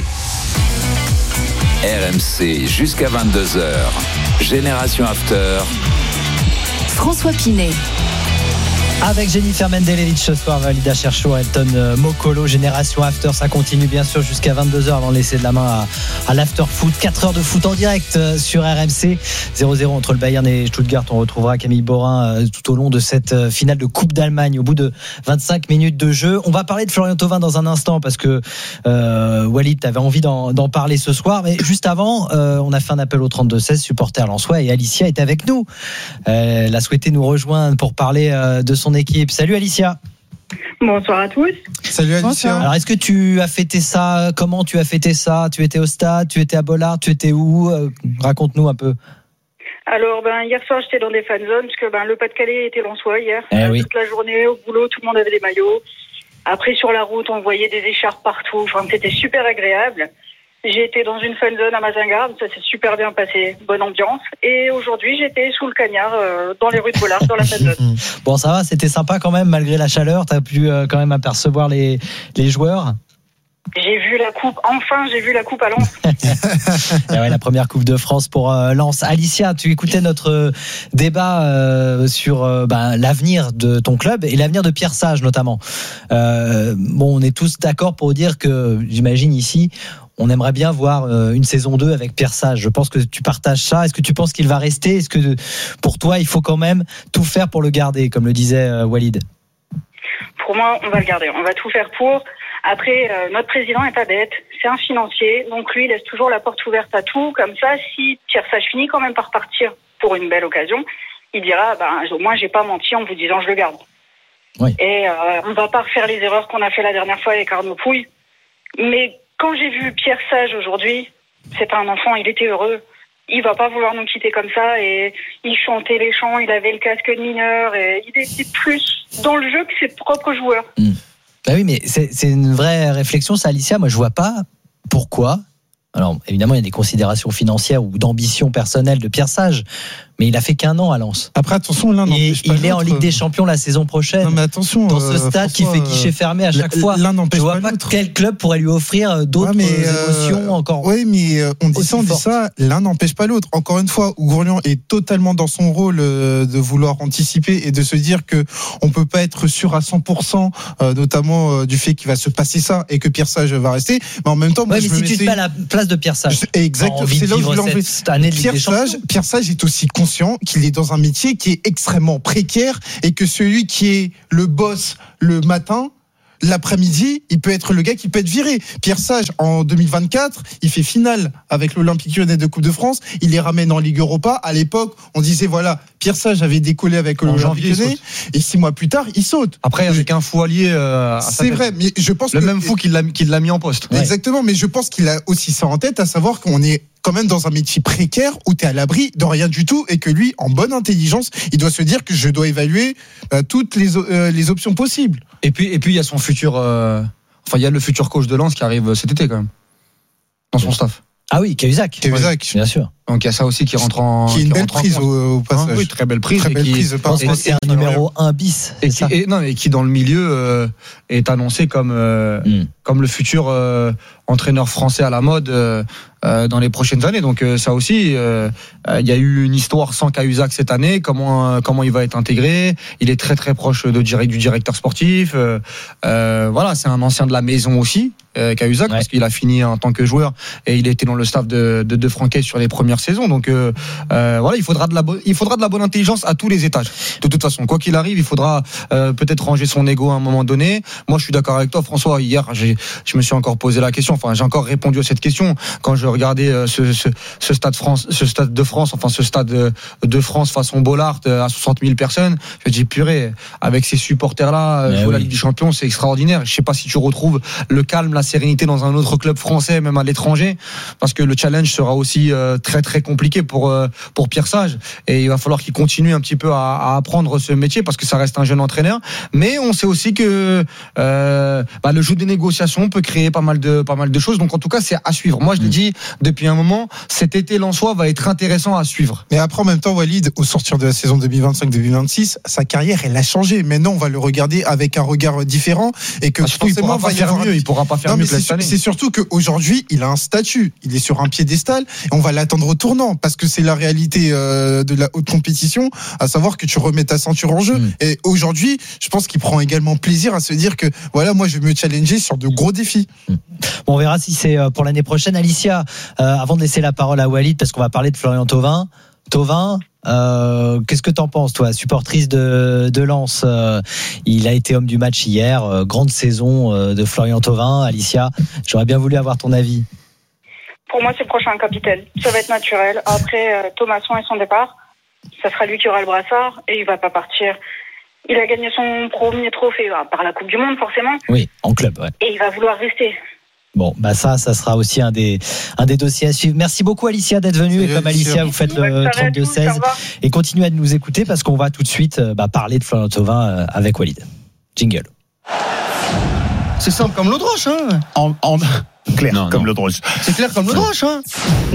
RMC jusqu'à 22h. Génération After. François Pinet. Avec Jennifer Mendelevich ce soir, Valida Cherchou, Elton Mokolo, Génération After, ça continue bien sûr jusqu'à 22h avant de laisser de la main à l'After Foot. 4 heures de foot en direct sur RMC. 0-0 entre le Bayern et Stuttgart. On retrouvera Camille Borin tout au long de cette finale de Coupe d'Allemagne au bout de 25 minutes de jeu. On va parler de Florian Thauvin dans un instant parce que Walid, t'avais envie d'en parler ce soir. Mais juste avant, on a fait un appel au 32-16, supporter lensois, et Alicia est avec nous. Elle a souhaité nous rejoindre pour parler de son équipe. Salut Alicia. Bonsoir à tous. Salut Alicia. Bonsoir. Alors est-ce que tu as fêté ça ? Comment tu as fêté ça ? Tu étais au stade ? Tu étais à Bollard ? Tu étais où ? Raconte-nous un peu. Alors hier soir j'étais dans des fan zones parce que le Pas-de-Calais était lensois hier. Oui. Toute la journée au boulot, tout le monde avait des maillots. Après sur la route on voyait des écharpes partout. Enfin, c'était super agréable. J'ai été dans une fan zone à Mazingarbe, ça s'est super bien passé, bonne ambiance. Et aujourd'hui, j'étais sous le cagnard, dans les rues de Bollard, dans la fan zone. Bon, ça va, c'était sympa quand même, malgré la chaleur. T'as pu quand même apercevoir les joueurs. J'ai vu la coupe, enfin j'ai vu la coupe à Lens. Et ouais, la première Coupe de France pour Lens. Alicia, tu écoutais notre débat sur l'avenir de ton club et l'avenir de Pierre Sage notamment. On est tous d'accord pour dire que, j'imagine ici, on aimerait bien voir une saison 2 avec Pierre Sage. Je pense que tu partages ça. Est-ce que tu penses qu'il va rester ? Est-ce que pour toi, il faut quand même tout faire pour le garder, comme le disait Walid ? Pour moi, on va le garder. On va tout faire pour. Après, notre président est pas bête. C'est un financier. Donc lui, il laisse toujours la porte ouverte à tout. Comme ça, si Pierre Sage finit quand même par partir pour une belle occasion, il dira, au moins, j'ai pas menti en vous disant je le garde. Oui. Et on va pas refaire les erreurs qu'on a fait la dernière fois avec Arnaud Pouille. Mais quand j'ai vu Pierre Sage aujourd'hui, c'était un enfant, il était heureux. Il va pas vouloir nous quitter comme ça, et il chantait les chants, il avait le casque de mineur, et il était plus dans le jeu que ses propres joueurs. Bah oui, mais c'est une vraie réflexion, ça, Alicia. Moi, je vois pas pourquoi Alors évidemment, il y a des considérations financières ou d'ambition personnelle de Pierre Sage, mais il a fait qu'un an à Lens. Après, attention, l'un n'empêche pas l'autre. Il est en Ligue des Champions la saison prochaine. Non, mais attention, dans ce stade qui fait guichet fermé à chaque fois. L'un n'empêche je vois pas pas quel club pourrait lui offrir d'autres émotions encore. Oui, mais on dit ça, l'un n'empêche pas l'autre. Encore une fois, Gourlian est totalement dans son rôle de vouloir anticiper et de se dire que on peut pas être sûr à 100%, notamment du fait qu'il va se passer ça et que Pierre Sage va rester. Mais en même temps, moi, mais si tu te mets à la place de Pierre Sage, exactement, c'est là où je l'envoie. Pierre Sage est aussi conscient qu'il est dans un métier qui est extrêmement précaire et que celui qui est le boss le matin, l'après-midi, il peut être le gars qui peut être viré. Pierre Sage, en 2024, il fait finale avec l'Olympique Lyonnais de Coupe de France. Il les ramène en Ligue Europa. À l'époque, on disait, voilà, Pierre Sage avait décollé avec l'Olympique Lyonnais. Et 6 mois plus tard, il saute. Après, avec un fou allié. C'est vrai, mais je pense le même fou qui l'a mis en poste. Exactement, mais je pense qu'il a aussi ça en tête, à savoir qu'on est quand même dans un métier précaire où tu es à l'abri de rien du tout et que lui, en bonne intelligence, il doit se dire que je dois évaluer toutes les options possibles. Et puis il y a son futur, il y a le futur coach de Lens qui arrive cet été quand même dans son staff. Ah oui, Cahuzac. Bien sûr. Donc il y a ça aussi qui rentre en. Qui est une belle prise au passage. Oui, très belle prise. Très belle prise. Je pense que c'est un numéro 1 bis. Et qui dans le milieu est annoncé comme le futur entraîneur français à la mode dans les prochaines années. Donc ça aussi, il y a eu une histoire sans Cahuzac cette année. Comment il va être intégré? Il est très très proche du directeur sportif. Voilà, c'est un ancien de la maison aussi. Cahuzac, parce qu'il a fini en tant que joueur et il était dans le staff de Franquet sur les premières saisons. Donc voilà, il faudra de la bonne intelligence à tous les étages. De toute façon, quoi qu'il arrive, il faudra peut-être ranger son ego à un moment donné. Moi, je suis d'accord avec toi, François. Hier, je me suis encore posé la question. Enfin, j'ai encore répondu à cette question quand je regardais ce stade de France façon Bollard à 60 000 personnes. Je me dis purée, avec ces supporters-là, jouer la Ligue des Champions, c'est extraordinaire. Je sais pas si tu retrouves le calme, la sérénité dans un autre club français, même à l'étranger, parce que le challenge sera aussi très très compliqué pour Pierre Sage, et il va falloir qu'il continue un petit peu à apprendre ce métier parce que ça reste un jeune entraîneur. Mais on sait aussi que le jeu des négociations peut créer pas mal de choses. Donc en tout cas, c'est à suivre. Moi, je l'ai dit depuis un moment, cet été lensois va être intéressant à suivre. Mais après, en même temps, Walid, au sortir de la saison 2025-2026, sa carrière, elle a changé. Maintenant, on va le regarder avec un regard différent et que forcément, il pourra pas faire mieux que cette année. C'est surtout qu'aujourd'hui, il a un statut. Il est sur un piédestal et on va l'attendre au tournant parce que c'est la réalité de la haute compétition, à savoir que tu remets ta ceinture en jeu. Et aujourd'hui, je pense qu'il prend également plaisir à se dire que voilà, moi, je vais me challenger sur de gros défis. Bon, on verra si c'est pour l'année prochaine. Alicia, avant de laisser la parole à Walid, parce qu'on va parler de Florian Thauvin. Qu'est-ce que t'en penses, toi, supportrice de Lens? Il a été homme du match hier. Grande saison de Florian Thauvin. Alicia, j'aurais bien voulu avoir ton avis. Pour moi, c'est le prochain capitaine. Ça va être naturel. Après Thomasson et son départ, ça sera lui qui aura le brassard et il va pas partir. Il a gagné son premier trophée par la Coupe du Monde, forcément. Oui, en club, ouais. Et il va vouloir rester. Bon, ça sera aussi un des dossiers à suivre. Merci beaucoup, Alicia, d'être venue. Et comme Alicia, vous faites le 32-16 et continuez à nous écouter parce qu'on va tout de suite parler de Florian Thauvin avec Walid. Jingle. C'est simple comme l'eau de roche, hein. Clair comme l'eau de roche. C'est clair comme l'eau de roche, hein.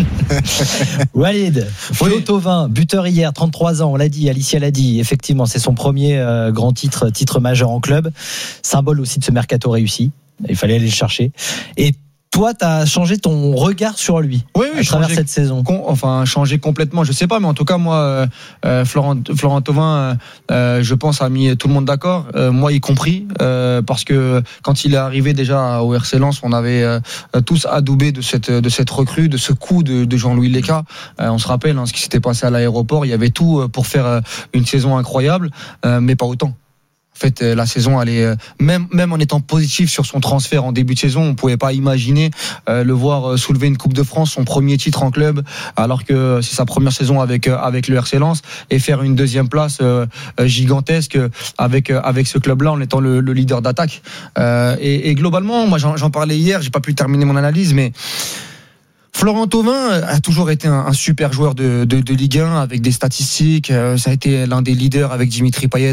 Walid, Florian Thauvin, buteur hier, 33 ans, on l'a dit, Alicia l'a dit. Effectivement, c'est son premier grand titre majeur en club. Symbole aussi de ce mercato réussi. Il fallait aller le chercher. Et toi, tu as changé ton regard sur lui à travers cette saison. Changé complètement, je sais pas, mais en tout cas, moi, Florian Thauvin, je pense, a mis tout le monde d'accord, moi y compris, parce que quand il est arrivé déjà au RC Lens, on avait tous adoubé de cette recrue, de ce coup de Jean-Louis Léca. On se rappelle ce qui s'était passé à l'aéroport, il y avait tout pour faire une saison incroyable, mais pas autant. En fait, la saison, elle est même en étant positif sur son transfert en début de saison, on pouvait pas imaginer le voir soulever une Coupe de France, son premier titre en club, alors que c'est sa première saison avec le RC Lens, et faire une deuxième place gigantesque avec ce club-là en étant le leader d'attaque. Et globalement, moi j'en parlais hier, j'ai pas pu terminer mon analyse, mais Florian Thauvin a toujours été un super joueur de Ligue 1 avec des statistiques. Ça a été l'un des leaders avec Dimitri Payet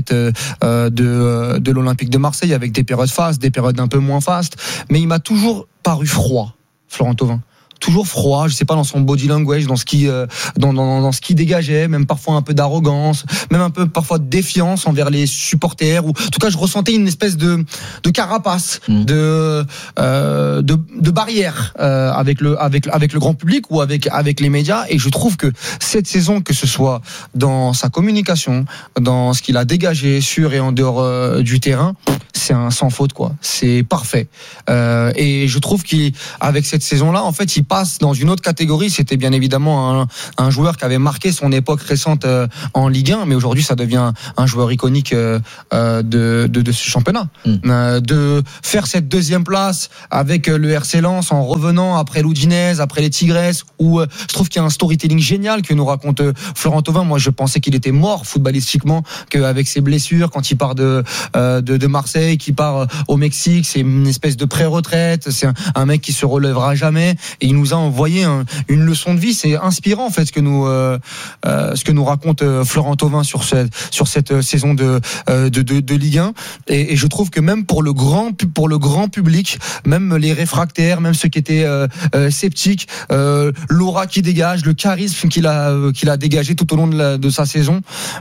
de l'Olympique de Marseille, avec des périodes fastes, des périodes un peu moins fastes. Mais il m'a toujours paru froid, Florian Thauvin. toujours froid, je sais pas, dans son body language, dans ce qui dans ce qui dégageait, même parfois un peu d'arrogance, même un peu parfois de défiance envers les supporters, ou en tout cas je ressentais une espèce de carapace, de barrière avec le grand public ou avec les médias. Et je trouve que cette saison, que ce soit dans sa communication, dans ce qu'il a dégagé sur et en dehors du terrain, c'est un sans faute, quoi. C'est parfait. Et je trouve qu'avec cette saison-là, en fait, il passe dans une autre catégorie. C'était bien évidemment un joueur qui avait marqué son époque récente en Ligue 1, mais aujourd'hui, ça devient un joueur iconique de ce championnat. De faire cette deuxième place avec le RC Lens en revenant après l'Udinese, après les Tigresses, où je trouve qu'il y a un storytelling génial que nous raconte Florent Thauvin. Moi, je pensais qu'il était mort footballistiquement, qu'avec ses blessures, quand il part de Marseille, qui part au Mexique, c'est une espèce de pré-retraite, c'est un mec qui se relèvera jamais, et il nous a envoyé une leçon de vie. C'est inspirant, en fait, ce que nous raconte Florent Thauvin sur cette saison de Ligue 1. Et je trouve que même pour le grand public, même les réfractaires, même ceux qui étaient sceptiques, l'aura qui dégage, le charisme qu'il a dégagé tout au long de sa saison,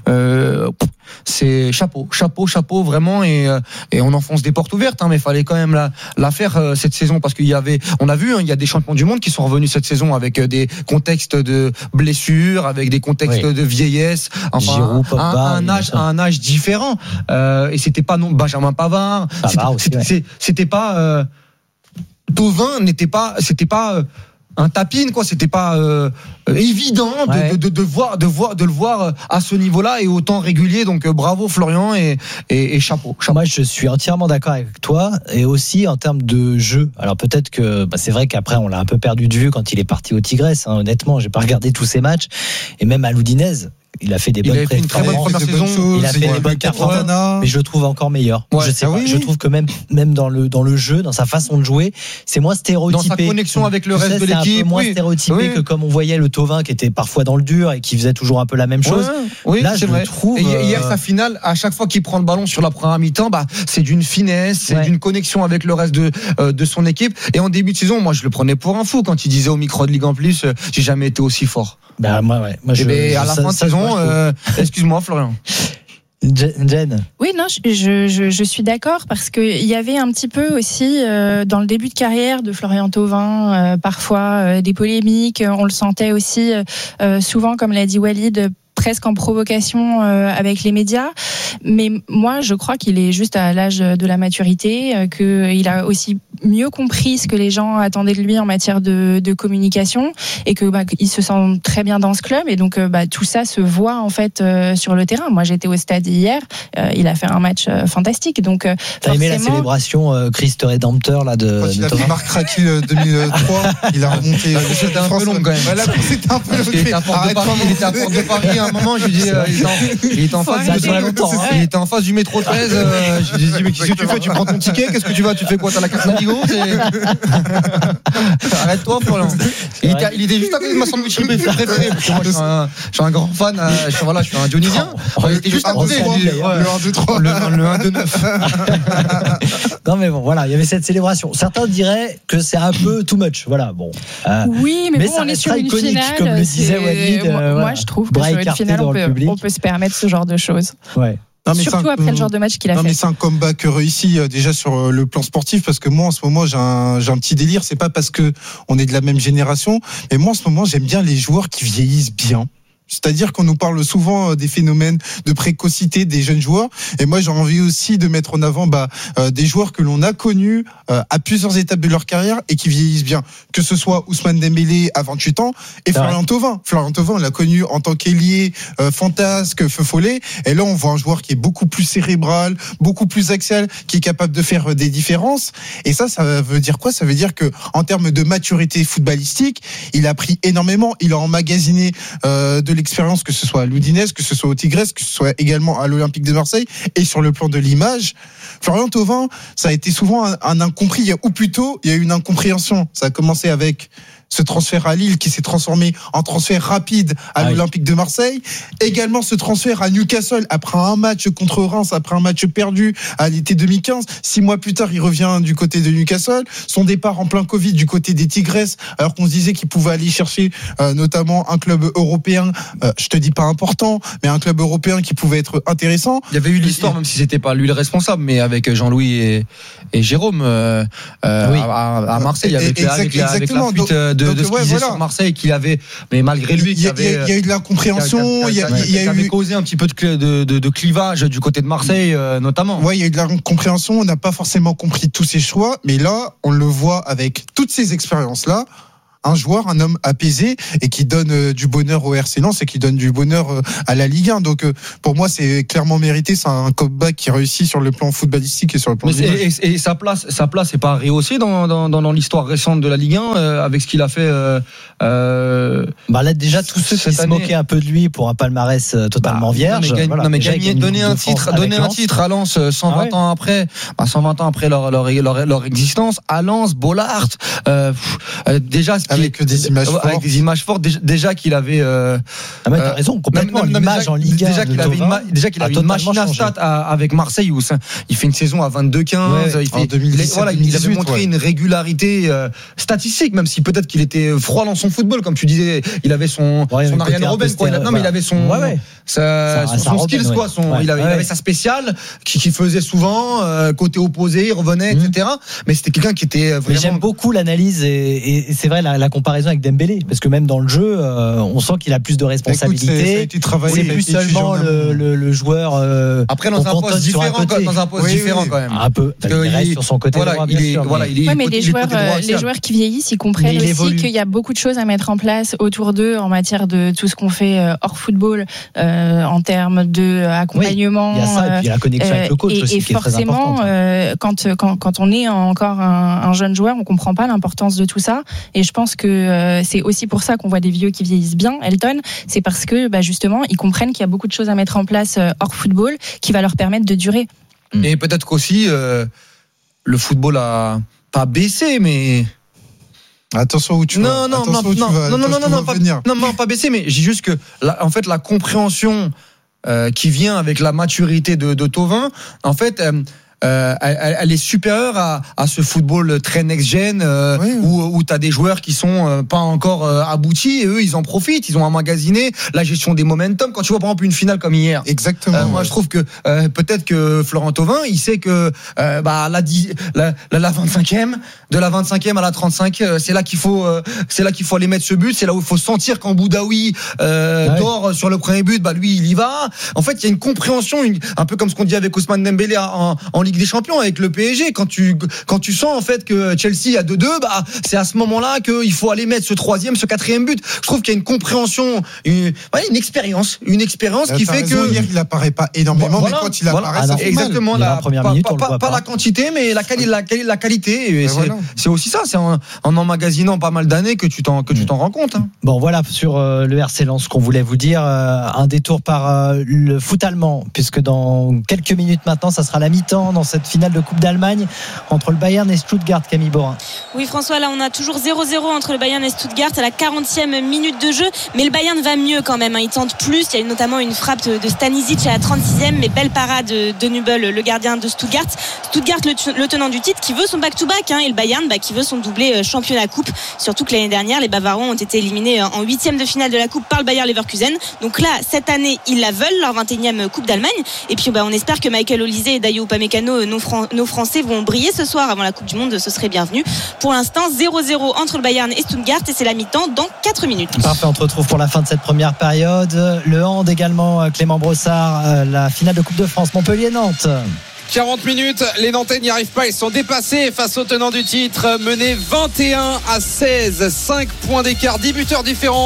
c'est chapeau vraiment. Et on enfonce des portes ouvertes, mais il fallait quand même la faire cette saison, parce on a vu, il y a des champions du monde qui sont revenus cette saison avec des contextes de blessures, avec des contextes de vieillesse, enfin Giroud, Pogba, un âge différent. Et c'était pas Benjamin Pavard, c'était pas Thauvin, c'était pas un tapine, quoi. C'était pas évident de le voir à ce niveau-là et autant régulier. Donc bravo Florian et chapeau. Moi, je suis entièrement d'accord avec toi, et aussi en termes de jeu. Alors peut-être que c'est vrai qu'après on l'a un peu perdu de vue quand il est parti au Tigresses. Honnêtement, j'ai pas regardé tous ses matchs, et même à l'Udinese. Il a fait des bonnes une très bonne première saison. Il a fait des bonnes performances, mais je le trouve encore meilleur. Ouais, je trouve que même dans le jeu, dans sa façon de jouer, c'est moins stéréotypé. Dans sa connexion avec le reste de l'équipe, c'est un peu moins stéréotypé que comme on voyait le Thauvin, qui était parfois dans le dur et qui faisait toujours un peu la même chose. Là, je trouve. Et hier, sa finale, à chaque fois qu'il prend le ballon sur la première mi-temps, c'est d'une finesse, c'est d'une connexion avec le reste de son équipe. Et en début de saison, moi, je le prenais pour un fou quand il disait au micro de Ligue 1 Plus, j'ai jamais été aussi fort. Moi, à la fin de saison, excuse-moi Florian. Jen. Oui, non, je suis d'accord, parce qu'il y avait un petit peu aussi dans le début de carrière de Florian Thauvin parfois des polémiques. On le sentait aussi souvent, comme l'a dit Walid, presque en provocation avec les médias. Mais moi, je crois qu'il est juste à l'âge de la maturité, qu'il a aussi mieux compris ce que les gens attendaient de lui en matière de communication, et que il se sent très bien dans ce club, et donc tout ça se voit en fait sur le terrain. Moi, j'étais au stade hier, il a fait un match fantastique. Donc t'as aimé la célébration Christ Rédempteur là de il a fait Marc Raki 2003, il a remonté. C'était un peu long quand même. C'était un peu long. Il était à Porte de Paris à un moment. Je lui dis, il était en face du métro 13. Je lui dis, mais qu'est-ce que tu fais? Tu prends ton ticket? Qu'est-ce que tu vas? Tu fais quoi? T'as la carte Navigo? Arrête-toi, Florian. Il était juste à côté de ma sandwicherie préférée. Moi, je suis un grand fan. Je suis un Dionysien. Il était juste à côté. Le 1-2-3. Le 1-2-9. Non, mais bon, voilà, il y avait cette célébration. Certains diraient que c'est un peu too much. Voilà, bon. Oui, mais bon, ça on est sur une iconique, finale. comme le disait Walid. Moi, je trouve que sur une finale, on peut se permettre ce genre de choses. Ouais. Surtout après le genre de match qu'il a fait. Mais c'est un comeback réussi déjà sur le plan sportif, parce que moi en ce moment j'ai un petit délire. C'est pas parce que on est de la même génération, mais moi en ce moment j'aime bien les joueurs qui vieillissent bien. C'est-à-dire qu'on nous parle souvent des phénomènes de précocité des jeunes joueurs, et moi j'ai envie aussi de mettre en avant des joueurs que l'on a connus à plusieurs étapes de leur carrière et qui vieillissent bien, que ce soit Ousmane Dembélé à 28 ans et Florian Thauvin. Florian Thauvin, on l'a connu en tant qu'ailier fantasque, feu follet, et là on voit un joueur qui est beaucoup plus cérébral, beaucoup plus axial, qui est capable de faire des différences. Et ça veut dire quoi? Ça veut dire que en termes de maturité footballistique, il a pris énormément, il a emmagasiné de l'expérience, que ce soit à l'Udinese, que ce soit au Tigresses, que ce soit également à l'Olympique de Marseille. Et sur le plan de l'image, Florian Thauvin, ça a été souvent un incompris, ou plutôt il y a eu une incompréhension. Ça a commencé avec ce transfert à Lille qui s'est transformé en transfert rapide à l'Olympique de Marseille. Également ce transfert à Newcastle après un match contre Reims, après un match perdu à l'été 2015. 6 mois plus tard, il revient du côté de Newcastle. Son départ en plein Covid du côté des Tigresses, alors qu'on se disait qu'il pouvait aller chercher notamment un club européen, je te dis pas important, mais un club européen qui pouvait être intéressant. Il y avait eu l'histoire, même si c'était pas lui le responsable, mais avec Jean-Louis et Jérôme à Marseille, avec la fuite de ce qu'il disait sur Marseille, qu'il avait, mais malgré lui, il y a eu de l'incompréhension, il y avait causé un petit peu de clivage du côté de Marseille, notamment. Ouais, il y a eu de l'incompréhension, on n'a pas forcément compris tous ses choix, mais là, on le voit avec toutes ces expériences-là. Un joueur, un homme apaisé et qui donne du bonheur au RC Lens et qui donne du bonheur à la Ligue 1. Donc pour moi, c'est clairement mérité. C'est un comeback qui réussit sur le plan footballistique et sur le plan. Et sa place est pas rehaussée dans l'histoire récente de la Ligue 1 avec ce qu'il a fait. Là déjà tous ceux qui se moquaient un peu de lui pour un palmarès totalement vierge. Donner un titre à Lens 120 ans après, 120 ans après leur existence, à Lens, Bollard, déjà. Avec des images fortes, déjà qu'il avait. T'as raison, complètement. L'image en Ligue 1. Déjà qu'il avait une machine à stats avec Marseille où il fait une saison à 22-15. En 2017, il avait montré une régularité statistique, même si peut-être qu'il était froid dans son football, comme tu disais. Il avait son Ariane Robben. Non, mais il avait son skills, quoi. Il avait sa spéciale qui faisait souvent côté opposé, il revenait, etc. Mais c'était quelqu'un qui était vraiment. Mais j'aime beaucoup l'analyse et c'est vrai la comparaison avec Dembélé, parce que même dans le jeu, on sent qu'il a plus de responsabilités. C'est plus seulement le joueur. Après, dans un poste différent quand même. Un peu. Il reste sur son côté droit, bien sûr. Mais les joueurs qui vieillissent, ils comprennent aussi qu'il y a beaucoup de choses à mettre en place autour d'eux en matière de tout ce qu'on fait hors football, en termes de accompagnement. Il y a ça, et puis la connexion avec le coach aussi, qui est très importante. Quand on est encore un jeune joueur, on comprend pas l'importance de tout ça. Et je pense que c'est aussi pour ça qu'on voit des vieux qui vieillissent bien, Elton. C'est parce que justement, ils comprennent qu'il y a beaucoup de choses à mettre en place hors football qui va leur permettre de durer. Et peut-être qu'aussi le football a pas baissé, mais attention où tu vas. Non, pas baissé, mais j'ai juste que en fait la compréhension qui vient avec la maturité de Thauvin, en fait. Elle est supérieure à ce football très next-gen où tu as des joueurs qui sont pas encore aboutis et eux ils en profitent, ils ont emmagasiné la gestion des momentum. Quand tu vois par exemple une finale comme hier, exactement. Moi je trouve que peut-être que Florent Thauvin il sait que la 25e, de la 25e à la 35, c'est là qu'il faut aller mettre ce but, c'est là où il faut sentir quand Boudaoui dort sur le premier but, lui il y va. En fait il y a une compréhension, un peu comme ce qu'on dit avec Ousmane Dembélé en Ligue des Champions avec le PSG, quand tu sens en fait que Chelsea a 2-2, c'est à ce moment-là qu'il faut aller mettre ce 3e, ce 4e but. Je trouve qu'il y a une compréhension, une expérience qui fait que hier il apparaît pas énormément, mais quand il apparaît, ça fait exactement la première minute, pas la quantité, mais la qualité. Et c'est aussi ça, c'est en emmagasinant pas mal d'années que tu t'en rends compte. Bon, voilà sur le RC Lens, ce qu'on voulait vous dire. Un détour par le foot allemand, puisque dans quelques minutes maintenant, ça sera la mi-temps dans cette finale de Coupe d'Allemagne entre le Bayern et Stuttgart. Camille Borin. Oui, François, là on a toujours 0-0 entre le Bayern et Stuttgart à la 40e minute de jeu, mais le Bayern va mieux quand même, il tente plus. Il y a eu notamment une frappe de Stanisic à la 36e, mais belle parade de Nübel, le gardien de Stuttgart, le tenant du titre, qui veut son back-to-back, et le Bayern qui veut son doublé championnat coupe, surtout que l'année dernière les Bavarois ont été éliminés en 8e de finale de la coupe par le Bayer Leverkusen. Donc là cette année ils la veulent, leur 21e Coupe d'Allemagne, et puis on espère que Michael Olise et Dayo Upamecano, nos Français, vont briller ce soir avant la Coupe du Monde, ce serait bienvenu. Pour l'instant 0-0 entre le Bayern et Stuttgart, et c'est la mi-temps dans 4 minutes. Parfait, on te retrouve pour la fin de cette première période. Le hand également, Clément Brossard, la finale de Coupe de France Montpellier-Nantes. 40 minutes, les Nantais n'y arrivent pas, ils sont dépassés face au tenant du titre, menés 21-16, 5 points d'écart, 10 buteurs différents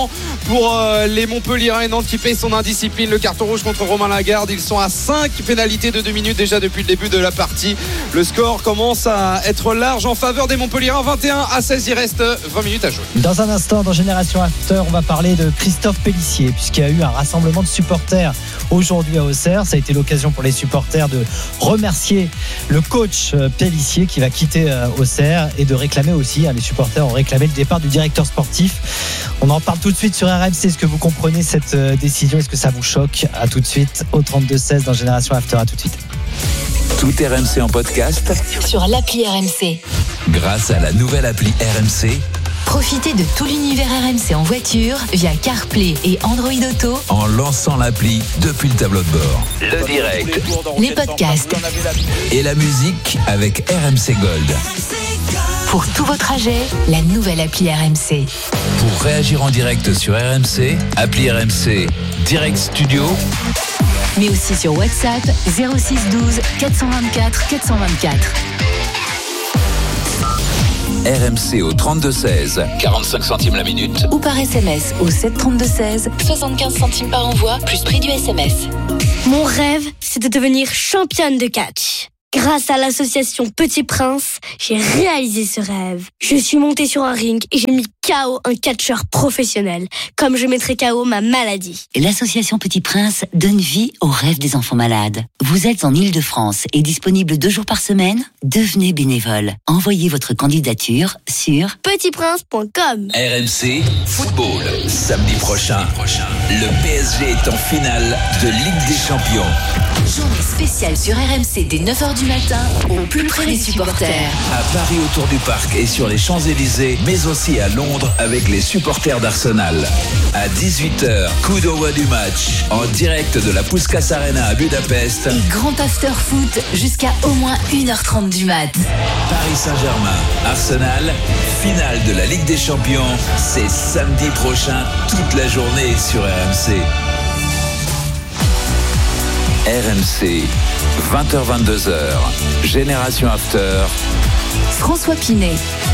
pour les Montpelliérains et Nantes qui paye son indiscipline. Le carton rouge contre Romain Lagarde. Ils sont à 5 pénalités de 2 minutes déjà depuis le début de la partie. Le score commence à être large en faveur des Montpelliérains. 21-16, il reste 20 minutes à jouer. Dans un instant, dans Génération After, on va parler de Christophe Pélissier, puisqu'il y a eu un rassemblement de supporters aujourd'hui à Auxerre. Ça a été l'occasion pour les supporters de remercier le coach Pélissier qui va quitter Auxerre et de réclamer aussi, les supporters ont réclamé le départ du directeur sportif. On en parle tout de suite sur RMC. Est-ce que vous comprenez cette décision? Est-ce que ça vous choque? À tout de suite au 32-16 dans Génération After. À tout de suite. Tout RMC en podcast sur l'appli RMC. Grâce à la nouvelle appli RMC. Profitez de tout l'univers RMC en voiture via CarPlay et Android Auto en lançant l'appli depuis le tableau de bord. Le direct, les podcasts et la musique avec RMC Gold. Pour tous vos trajets, la nouvelle appli RMC. Pour réagir en direct sur RMC, appli RMC Direct Studio. Mais aussi sur WhatsApp 06 12 424 424. RMC au 32-16, 45 centimes la minute. Ou par SMS au 732-16, 75 centimes par envoi, plus prix du SMS. Mon rêve, c'est de devenir championne de catch. Grâce à l'association Petit Prince, j'ai réalisé ce rêve. Je suis montée sur un ring et j'ai mis KO un catcheur professionnel, comme je mettrai KO ma maladie. L'association Petit Prince donne vie aux rêves des enfants malades. Vous êtes en Île-de-France et disponible 2 jours par semaine? Devenez bénévole. Envoyez votre candidature sur petitprince.com. RMC Football. Samedi prochain, le PSG est en finale de Ligue des Champions. Journée spéciale sur RMC dès 9h du matin, au plus près des supporters. À Paris autour du parc et sur les Champs-Élysées, mais aussi à Londres avec les supporters d'Arsenal. À 18h, coup d'envoi du match, en direct de la Puskás Arena à Budapest. Et grand after foot jusqu'à au moins 1h30 du mat. Paris Saint-Germain, Arsenal, finale de la Ligue des Champions. C'est samedi prochain, toute la journée sur RMC. RMC, 20h-22h, Génération After. François Pinet.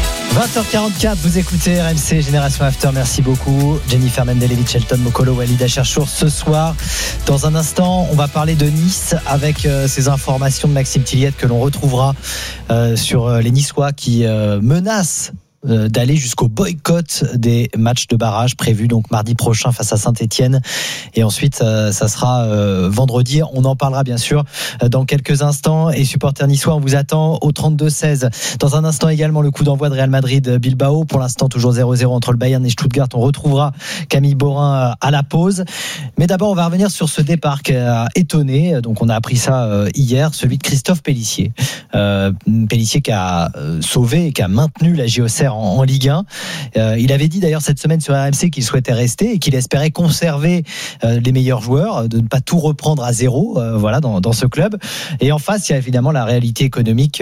20h44, vous écoutez RMC Génération After, merci beaucoup. Jennifer Mendelevich, Shelton Mokolo, Walida Cherchour. Ce soir, dans un instant, on va parler de Nice avec ces informations de Maxime Tilliette que l'on retrouvera sur les Niçois qui menacent d'aller jusqu'au boycott des matchs de barrage prévus donc mardi prochain face à Saint-Etienne et ensuite ça sera vendredi. On en parlera bien sûr dans quelques instants. Et supporters niçois, on vous attend au 32-16. Dans un instant également le coup d'envoi de Real Madrid-Bilbao, pour l'instant toujours 0-0 entre le Bayern et Stuttgart. On retrouvera Camille Borin à la pause, mais d'abord on va revenir sur ce départ qui a étonné, donc on a appris ça hier, celui de Christophe Pélissier. Pélissier qui a sauvé et qui a maintenu la JOCR en Ligue 1. Il avait dit d'ailleurs cette semaine sur RMC qu'il souhaitait rester et qu'il espérait conserver les meilleurs joueurs, de ne pas tout reprendre à zéro voilà, dans ce club. Et en face, il y a évidemment la réalité économique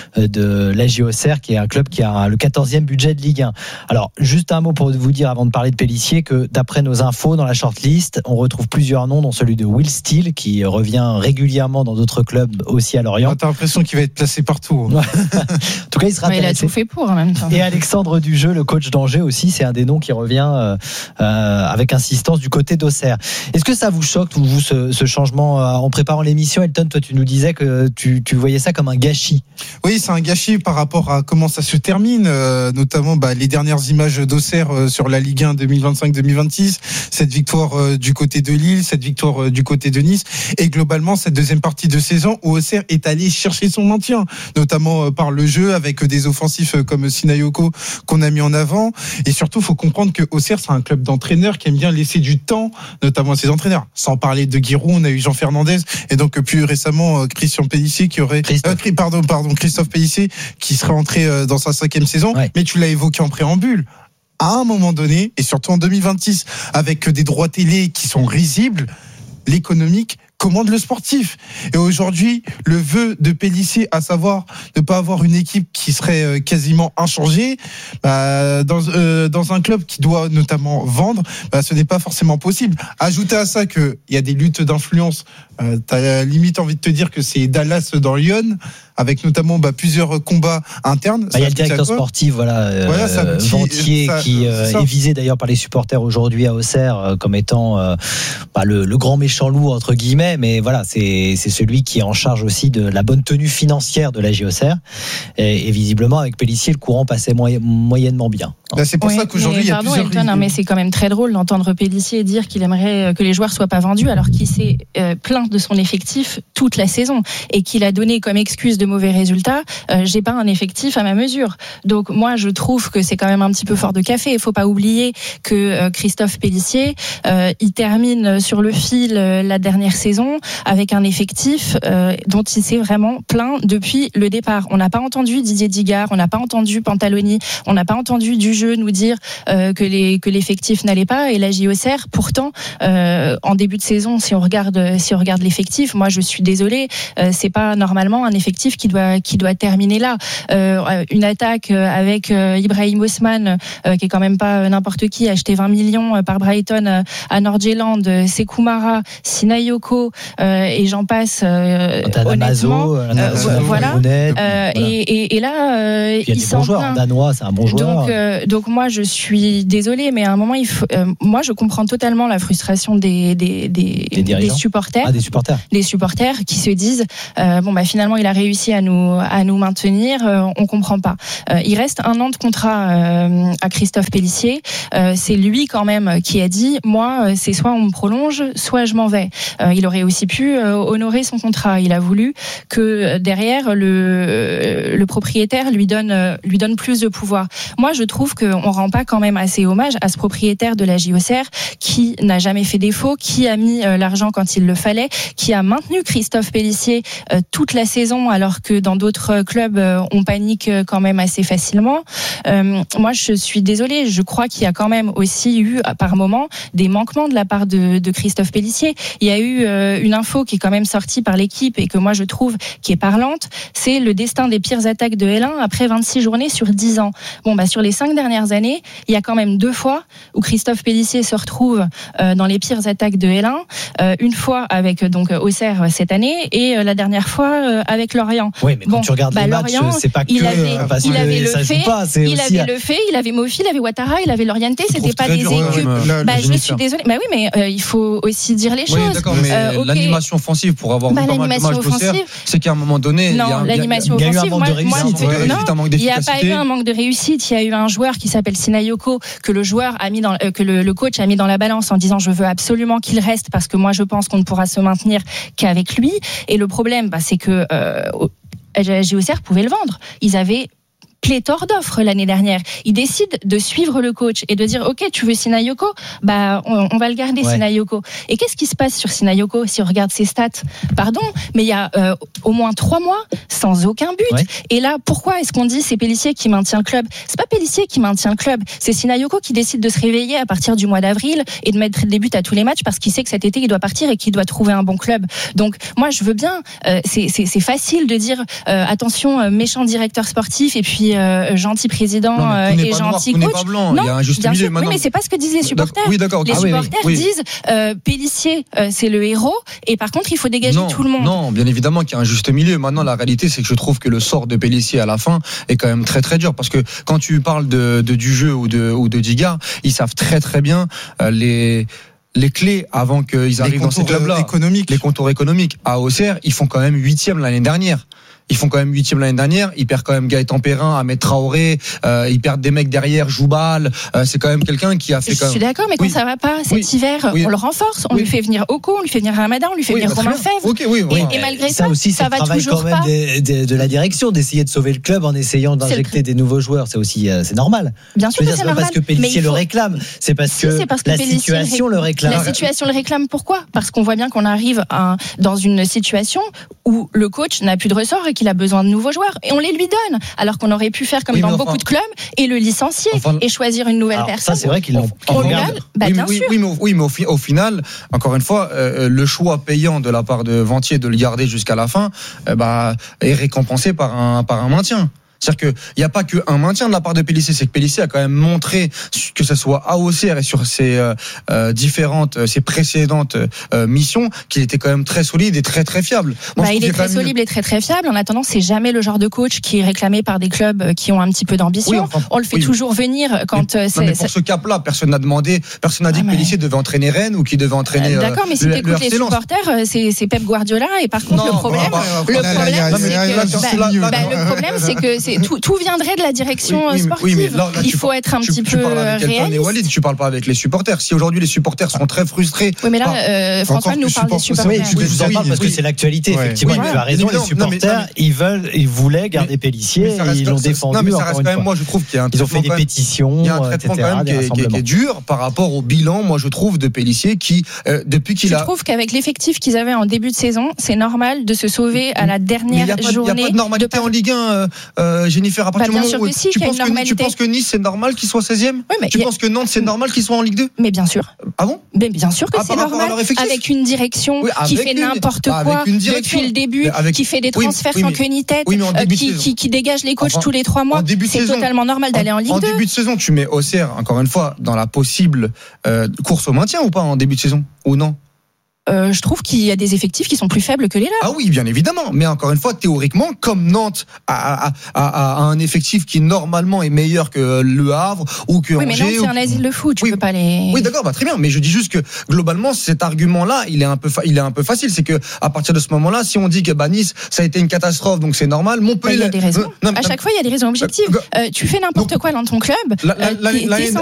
de la JOCR, qui est un club qui a le 14e budget de Ligue 1. Alors, juste un mot pour vous dire, avant de parler de Pélissier, que d'après nos infos, dans la shortlist, on retrouve plusieurs noms, dont celui de Will Steele, qui revient régulièrement dans d'autres clubs aussi à Lorient. T'as l'impression qu'il va être placé partout. En tout cas, il sera intéressé. Il a tout fait pour en même temps. Et Alexandre Dujeu, le coach d'Angers aussi, c'est un des noms qui revient avec insistance du côté d'Auxerre. Est-ce que ça vous choque, vous, ce changement en préparant l'émission? Elton, toi, tu nous disais que tu voyais ça comme un gâchis. Oui, c'est un gâchis par rapport à comment ça se termine, notamment les dernières images d'Auxerre sur la Ligue 1 2025-2026, cette victoire du côté de Lille, cette victoire du côté de Nice, et globalement cette deuxième partie de saison où Auxerre est allé chercher son maintien, notamment par le jeu avec des offensifs comme Sinayoko qu'on a mis en avant. Et surtout, il faut comprendre que Auxerre, c'est un club d'entraîneurs qui aime bien laisser du temps, notamment à ses entraîneurs. Sans parler de Giroud, on a eu Jean Fernandez et donc plus récemment Christian Pélissier qui aurait Christophe Pélissier qui serait entré dans sa 5e saison. Ouais. Mais tu l'as évoqué en préambule. À un moment donné, et surtout en 2026, avec des droits télé qui sont risibles, l'économique commande le sportif. Et aujourd'hui, le vœu de Pélissier, à savoir ne pas avoir une équipe qui serait quasiment inchangée, dans un club qui doit notamment vendre, ce n'est pas forcément possible. Ajoutez à ça qu'il y a des luttes d'influence. T'as limite envie de te dire que c'est Dallas dans Lyon. avec notamment plusieurs combats internes. Il y a le directeur sportif, Ventier, qui est visé d'ailleurs par les supporters aujourd'hui à Auxerre comme étant le grand méchant loup entre guillemets, mais voilà, c'est celui qui est en charge aussi de la bonne tenue financière de la Auxerre, et visiblement avec Pélissier le courant passait moyennement bien. C'est pour ça qu'aujourd'hui il y a plusieurs Elton, mais c'est quand même très drôle d'entendre Pélissier dire qu'il aimerait que les joueurs soient pas vendus alors qu'il s'est plaint de son effectif toute la saison et qu'il a donné comme excuse de mauvais résultats, j'ai pas un effectif à ma mesure. Donc moi je trouve que c'est quand même un petit peu fort de café. Il faut pas oublier que Christophe Pélissier il termine sur le fil la dernière saison avec un effectif dont il s'est vraiment plaint depuis le départ. On n'a pas entendu Didier Digard, on n'a pas entendu Pantaloni, on n'a pas entendu du jeu nous dire que l'effectif n'allait pas, et la Auxerre pourtant en début de saison, si on regarde l'effectif, moi je suis désolée, c'est pas normalement un effectif qui doit terminer là. Une attaque avec Ibrahim Osman qui est quand même pas n'importe qui, acheté 20 millions par Brighton à Nord-Irland, Sekou Mara, Sinayoko et j'en passe, honnêtement, voilà. Et là il y a des bons joueurs, danois, c'est un bon joueur. Donc moi je suis désolée, mais à un moment moi je comprends totalement la frustration des supporters. Des supporters. Les supporters qui se disent finalement il a réussi à nous maintenir, on comprend pas. Il reste 1 an de contrat à Christophe Pélissier. C'est lui quand même qui a dit moi c'est soit on me prolonge, soit je m'en vais. Il aurait aussi pu honorer son contrat. Il a voulu que derrière le propriétaire lui donne plus de pouvoir. Moi je trouve qu'on rend pas quand même assez hommage à ce propriétaire de la Auxerre qui n'a jamais fait défaut, qui a mis l'argent quand il le fallait, qui a maintenu Christophe Pélissier toute la saison alors que dans d'autres clubs on panique quand même assez facilement. Moi je suis désolée, je crois qu'il y a quand même aussi eu par moment des manquements de la part de Christophe Pélissier. Il y a eu une info qui est quand même sortie par l'équipe et que moi je trouve qui est parlante, c'est le destin des pires attaques de L1 après 26 journées sur 10 ans. Sur les 5 dernières années, il y a quand même 2 fois où Christophe Pélissier se retrouve dans les pires attaques de L1, une fois avec Auxerre cette année et la dernière fois avec Lorient. Oui, mais quand tu regardes les matchs, c'est pas que il avait ça joue pas, il avait Mofi, il avait Ouattara, il avait Lorienté, c'était pas des équipes. Je suis désolée. Oui, mais il faut aussi dire les choses. Oui, d'accord, mais l'animation offensive pour avoir vu pas mal de matchs d'Auxerre, c'est qu'à un moment donné, l'animation offensive, il n'y a pas eu un manque de réussite. Il y a eu un joueur qui s'appelle Sinayoko que le coach a mis dans la balance en disant je veux absolument qu'il reste parce que moi je pense qu'on ne pourra se maintenir qu'avec lui. Et le problème, c'est que Auxerre pouvait le vendre. Ils avaient pléthore d'offres l'année dernière. Ils décident de suivre le coach et de dire ok, tu veux Sinayoko, on va le garder, Sinayoko. Et qu'est-ce qui se passe sur Sinayoko si on regarde ses stats? Pardon, mais il y a au moins 3 mois sans aucun but. Et là, pourquoi est-ce qu'on dit c'est Pélissier qui maintient le club? C'est pas Pélissier qui maintient le club, c'est Sinayoko qui décide de se réveiller à partir du mois d'avril et de mettre des buts à tous les matchs parce qu'il sait que cet été il doit partir et qu'il doit trouver un bon club. Donc moi je veux bien, c'est facile de dire attention, méchant directeur sportif et puis gentil président et gentil coach. Non, il y a un juste milieu maintenant. Oui, mais c'est pas ce que disent les supporters. Oui, d'accord. Les supporters disent Pélissier, c'est le héros, et par contre, il faut dégager tout le monde. Non, bien évidemment qu'il y a un juste milieu. Maintenant, la réalité, c'est que je trouve que le sort de Pélissier à la fin est quand même très très dur, parce que quand tu parles du jeu ou de Digard, ils savent très très bien les clés avant qu'ils arrivent dans ces clubs-là. Les contours économiques. À Auxerre, ils font quand même 8e l'année dernière. Ils perdent quand même Gaëtan Perrin, Ahmed Traoré, ils perdent des mecs derrière, Joubal, c'est quand même quelqu'un qui a fait Je suis d'accord, mais quand ça va pas, cet hiver, on le renforce, on lui fait venir Oko, on lui fait venir Ramadan, on lui fait venir Romain Fèvre. Et malgré ça aussi, ça va toujours quand même de la direction d'essayer de sauver le club en essayant d'injecter des nouveaux joueurs. C'est aussi, c'est normal. Bien sûr que c'est normal. Parce que Pélissier le réclame, c'est parce que la situation le réclame. La situation le réclame, pourquoi? Parce qu'on voit bien qu'on arrive dans une situation où le coach n'a plus de ressort et qu'il a besoin de nouveaux joueurs, et on les lui donne, alors qu'on aurait pu faire comme dans beaucoup de clubs et le licencier et choisir une nouvelle personne. Ça, c'est vrai qu'ils l'ont. Oui, mais au final, encore une fois, le choix payant de la part de Ventier de le garder jusqu'à la fin, est récompensé par un maintien. C'est-à-dire qu'il n'y a pas qu'un maintien de la part de Pélissier, c'est que Pélissier a quand même montré que ce soit à Auxerre et sur ses ses précédentes missions, qu'il était quand même très solide et très très fiable. Il est très solide et très très fiable. En attendant, c'est jamais le genre de coach qui est réclamé par des clubs qui ont un petit peu d'ambition. On le fait toujours venir quand mais pour ce cap-là, personne n'a dit que Pélissier devait entraîner Rennes ou qu'il devait entraîner. D'accord, mais si t'écoutes les supporters, c'est Pep Guardiola. Et par contre, le problème, c'est que tout viendrait de la direction sportive. Il faut être un petit peu réaliste. Tu parles pas avec les supporters. Si aujourd'hui les supporters sont très frustrés. Oui, mais là, François nous parle des supporters. Je vous en parle parce que c'est l'actualité. Effectivement, tu as raison. Les supporters, ils voulaient garder Pélissier et ils l'ont défendu. Mais ça reste quand même, moi je trouve qu'il y a un traitement. Ils ont fait des pétitions. Il y a un traitement quand même qui est dur par rapport au bilan, moi je trouve, de Pélissier qui, depuis qu'il a. Je trouve qu'avec l'effectif qu'ils avaient en début de saison, c'est normal de se sauver à la dernière journée. Il n'y a pas de normalité en Ligue 1, Jennifer. À partir du moment où tu penses que Nice c'est normal qu'il soit 16e, tu penses que Nantes c'est normal qu'il soit en Ligue 2? Mais bien sûr. Ah bon? Mais bien sûr que c'est normal. Avec une direction qui fait n'importe quoi depuis le début, qui fait des transferts sans queue ni tête, qui dégage les coachs tous les 3 mois. C'est totalement normal d'aller en Ligue 2. En début de saison, tu mets Auxerre, encore une fois, dans la possible course au maintien ou pas en début de saison? Ou non? Je trouve qu'il y a des effectifs qui sont plus faibles que les leurs. Ah oui, bien évidemment. Mais encore une fois, théoriquement, comme Nantes a un effectif qui normalement est meilleur que Le Havre ou que Angers. Oui, mais Nantes, c'est un asile de foot. Tu peux pas les. Oui, d'accord, très bien. Mais je dis juste que globalement, cet argument-là, il est un peu facile. C'est que à partir de ce moment-là, si on dit que Nice, ça a été une catastrophe, donc c'est normal. Montpellier. Il y a des raisons. À chaque fois, il y a des raisons objectives. Tu fais n'importe quoi dans ton club.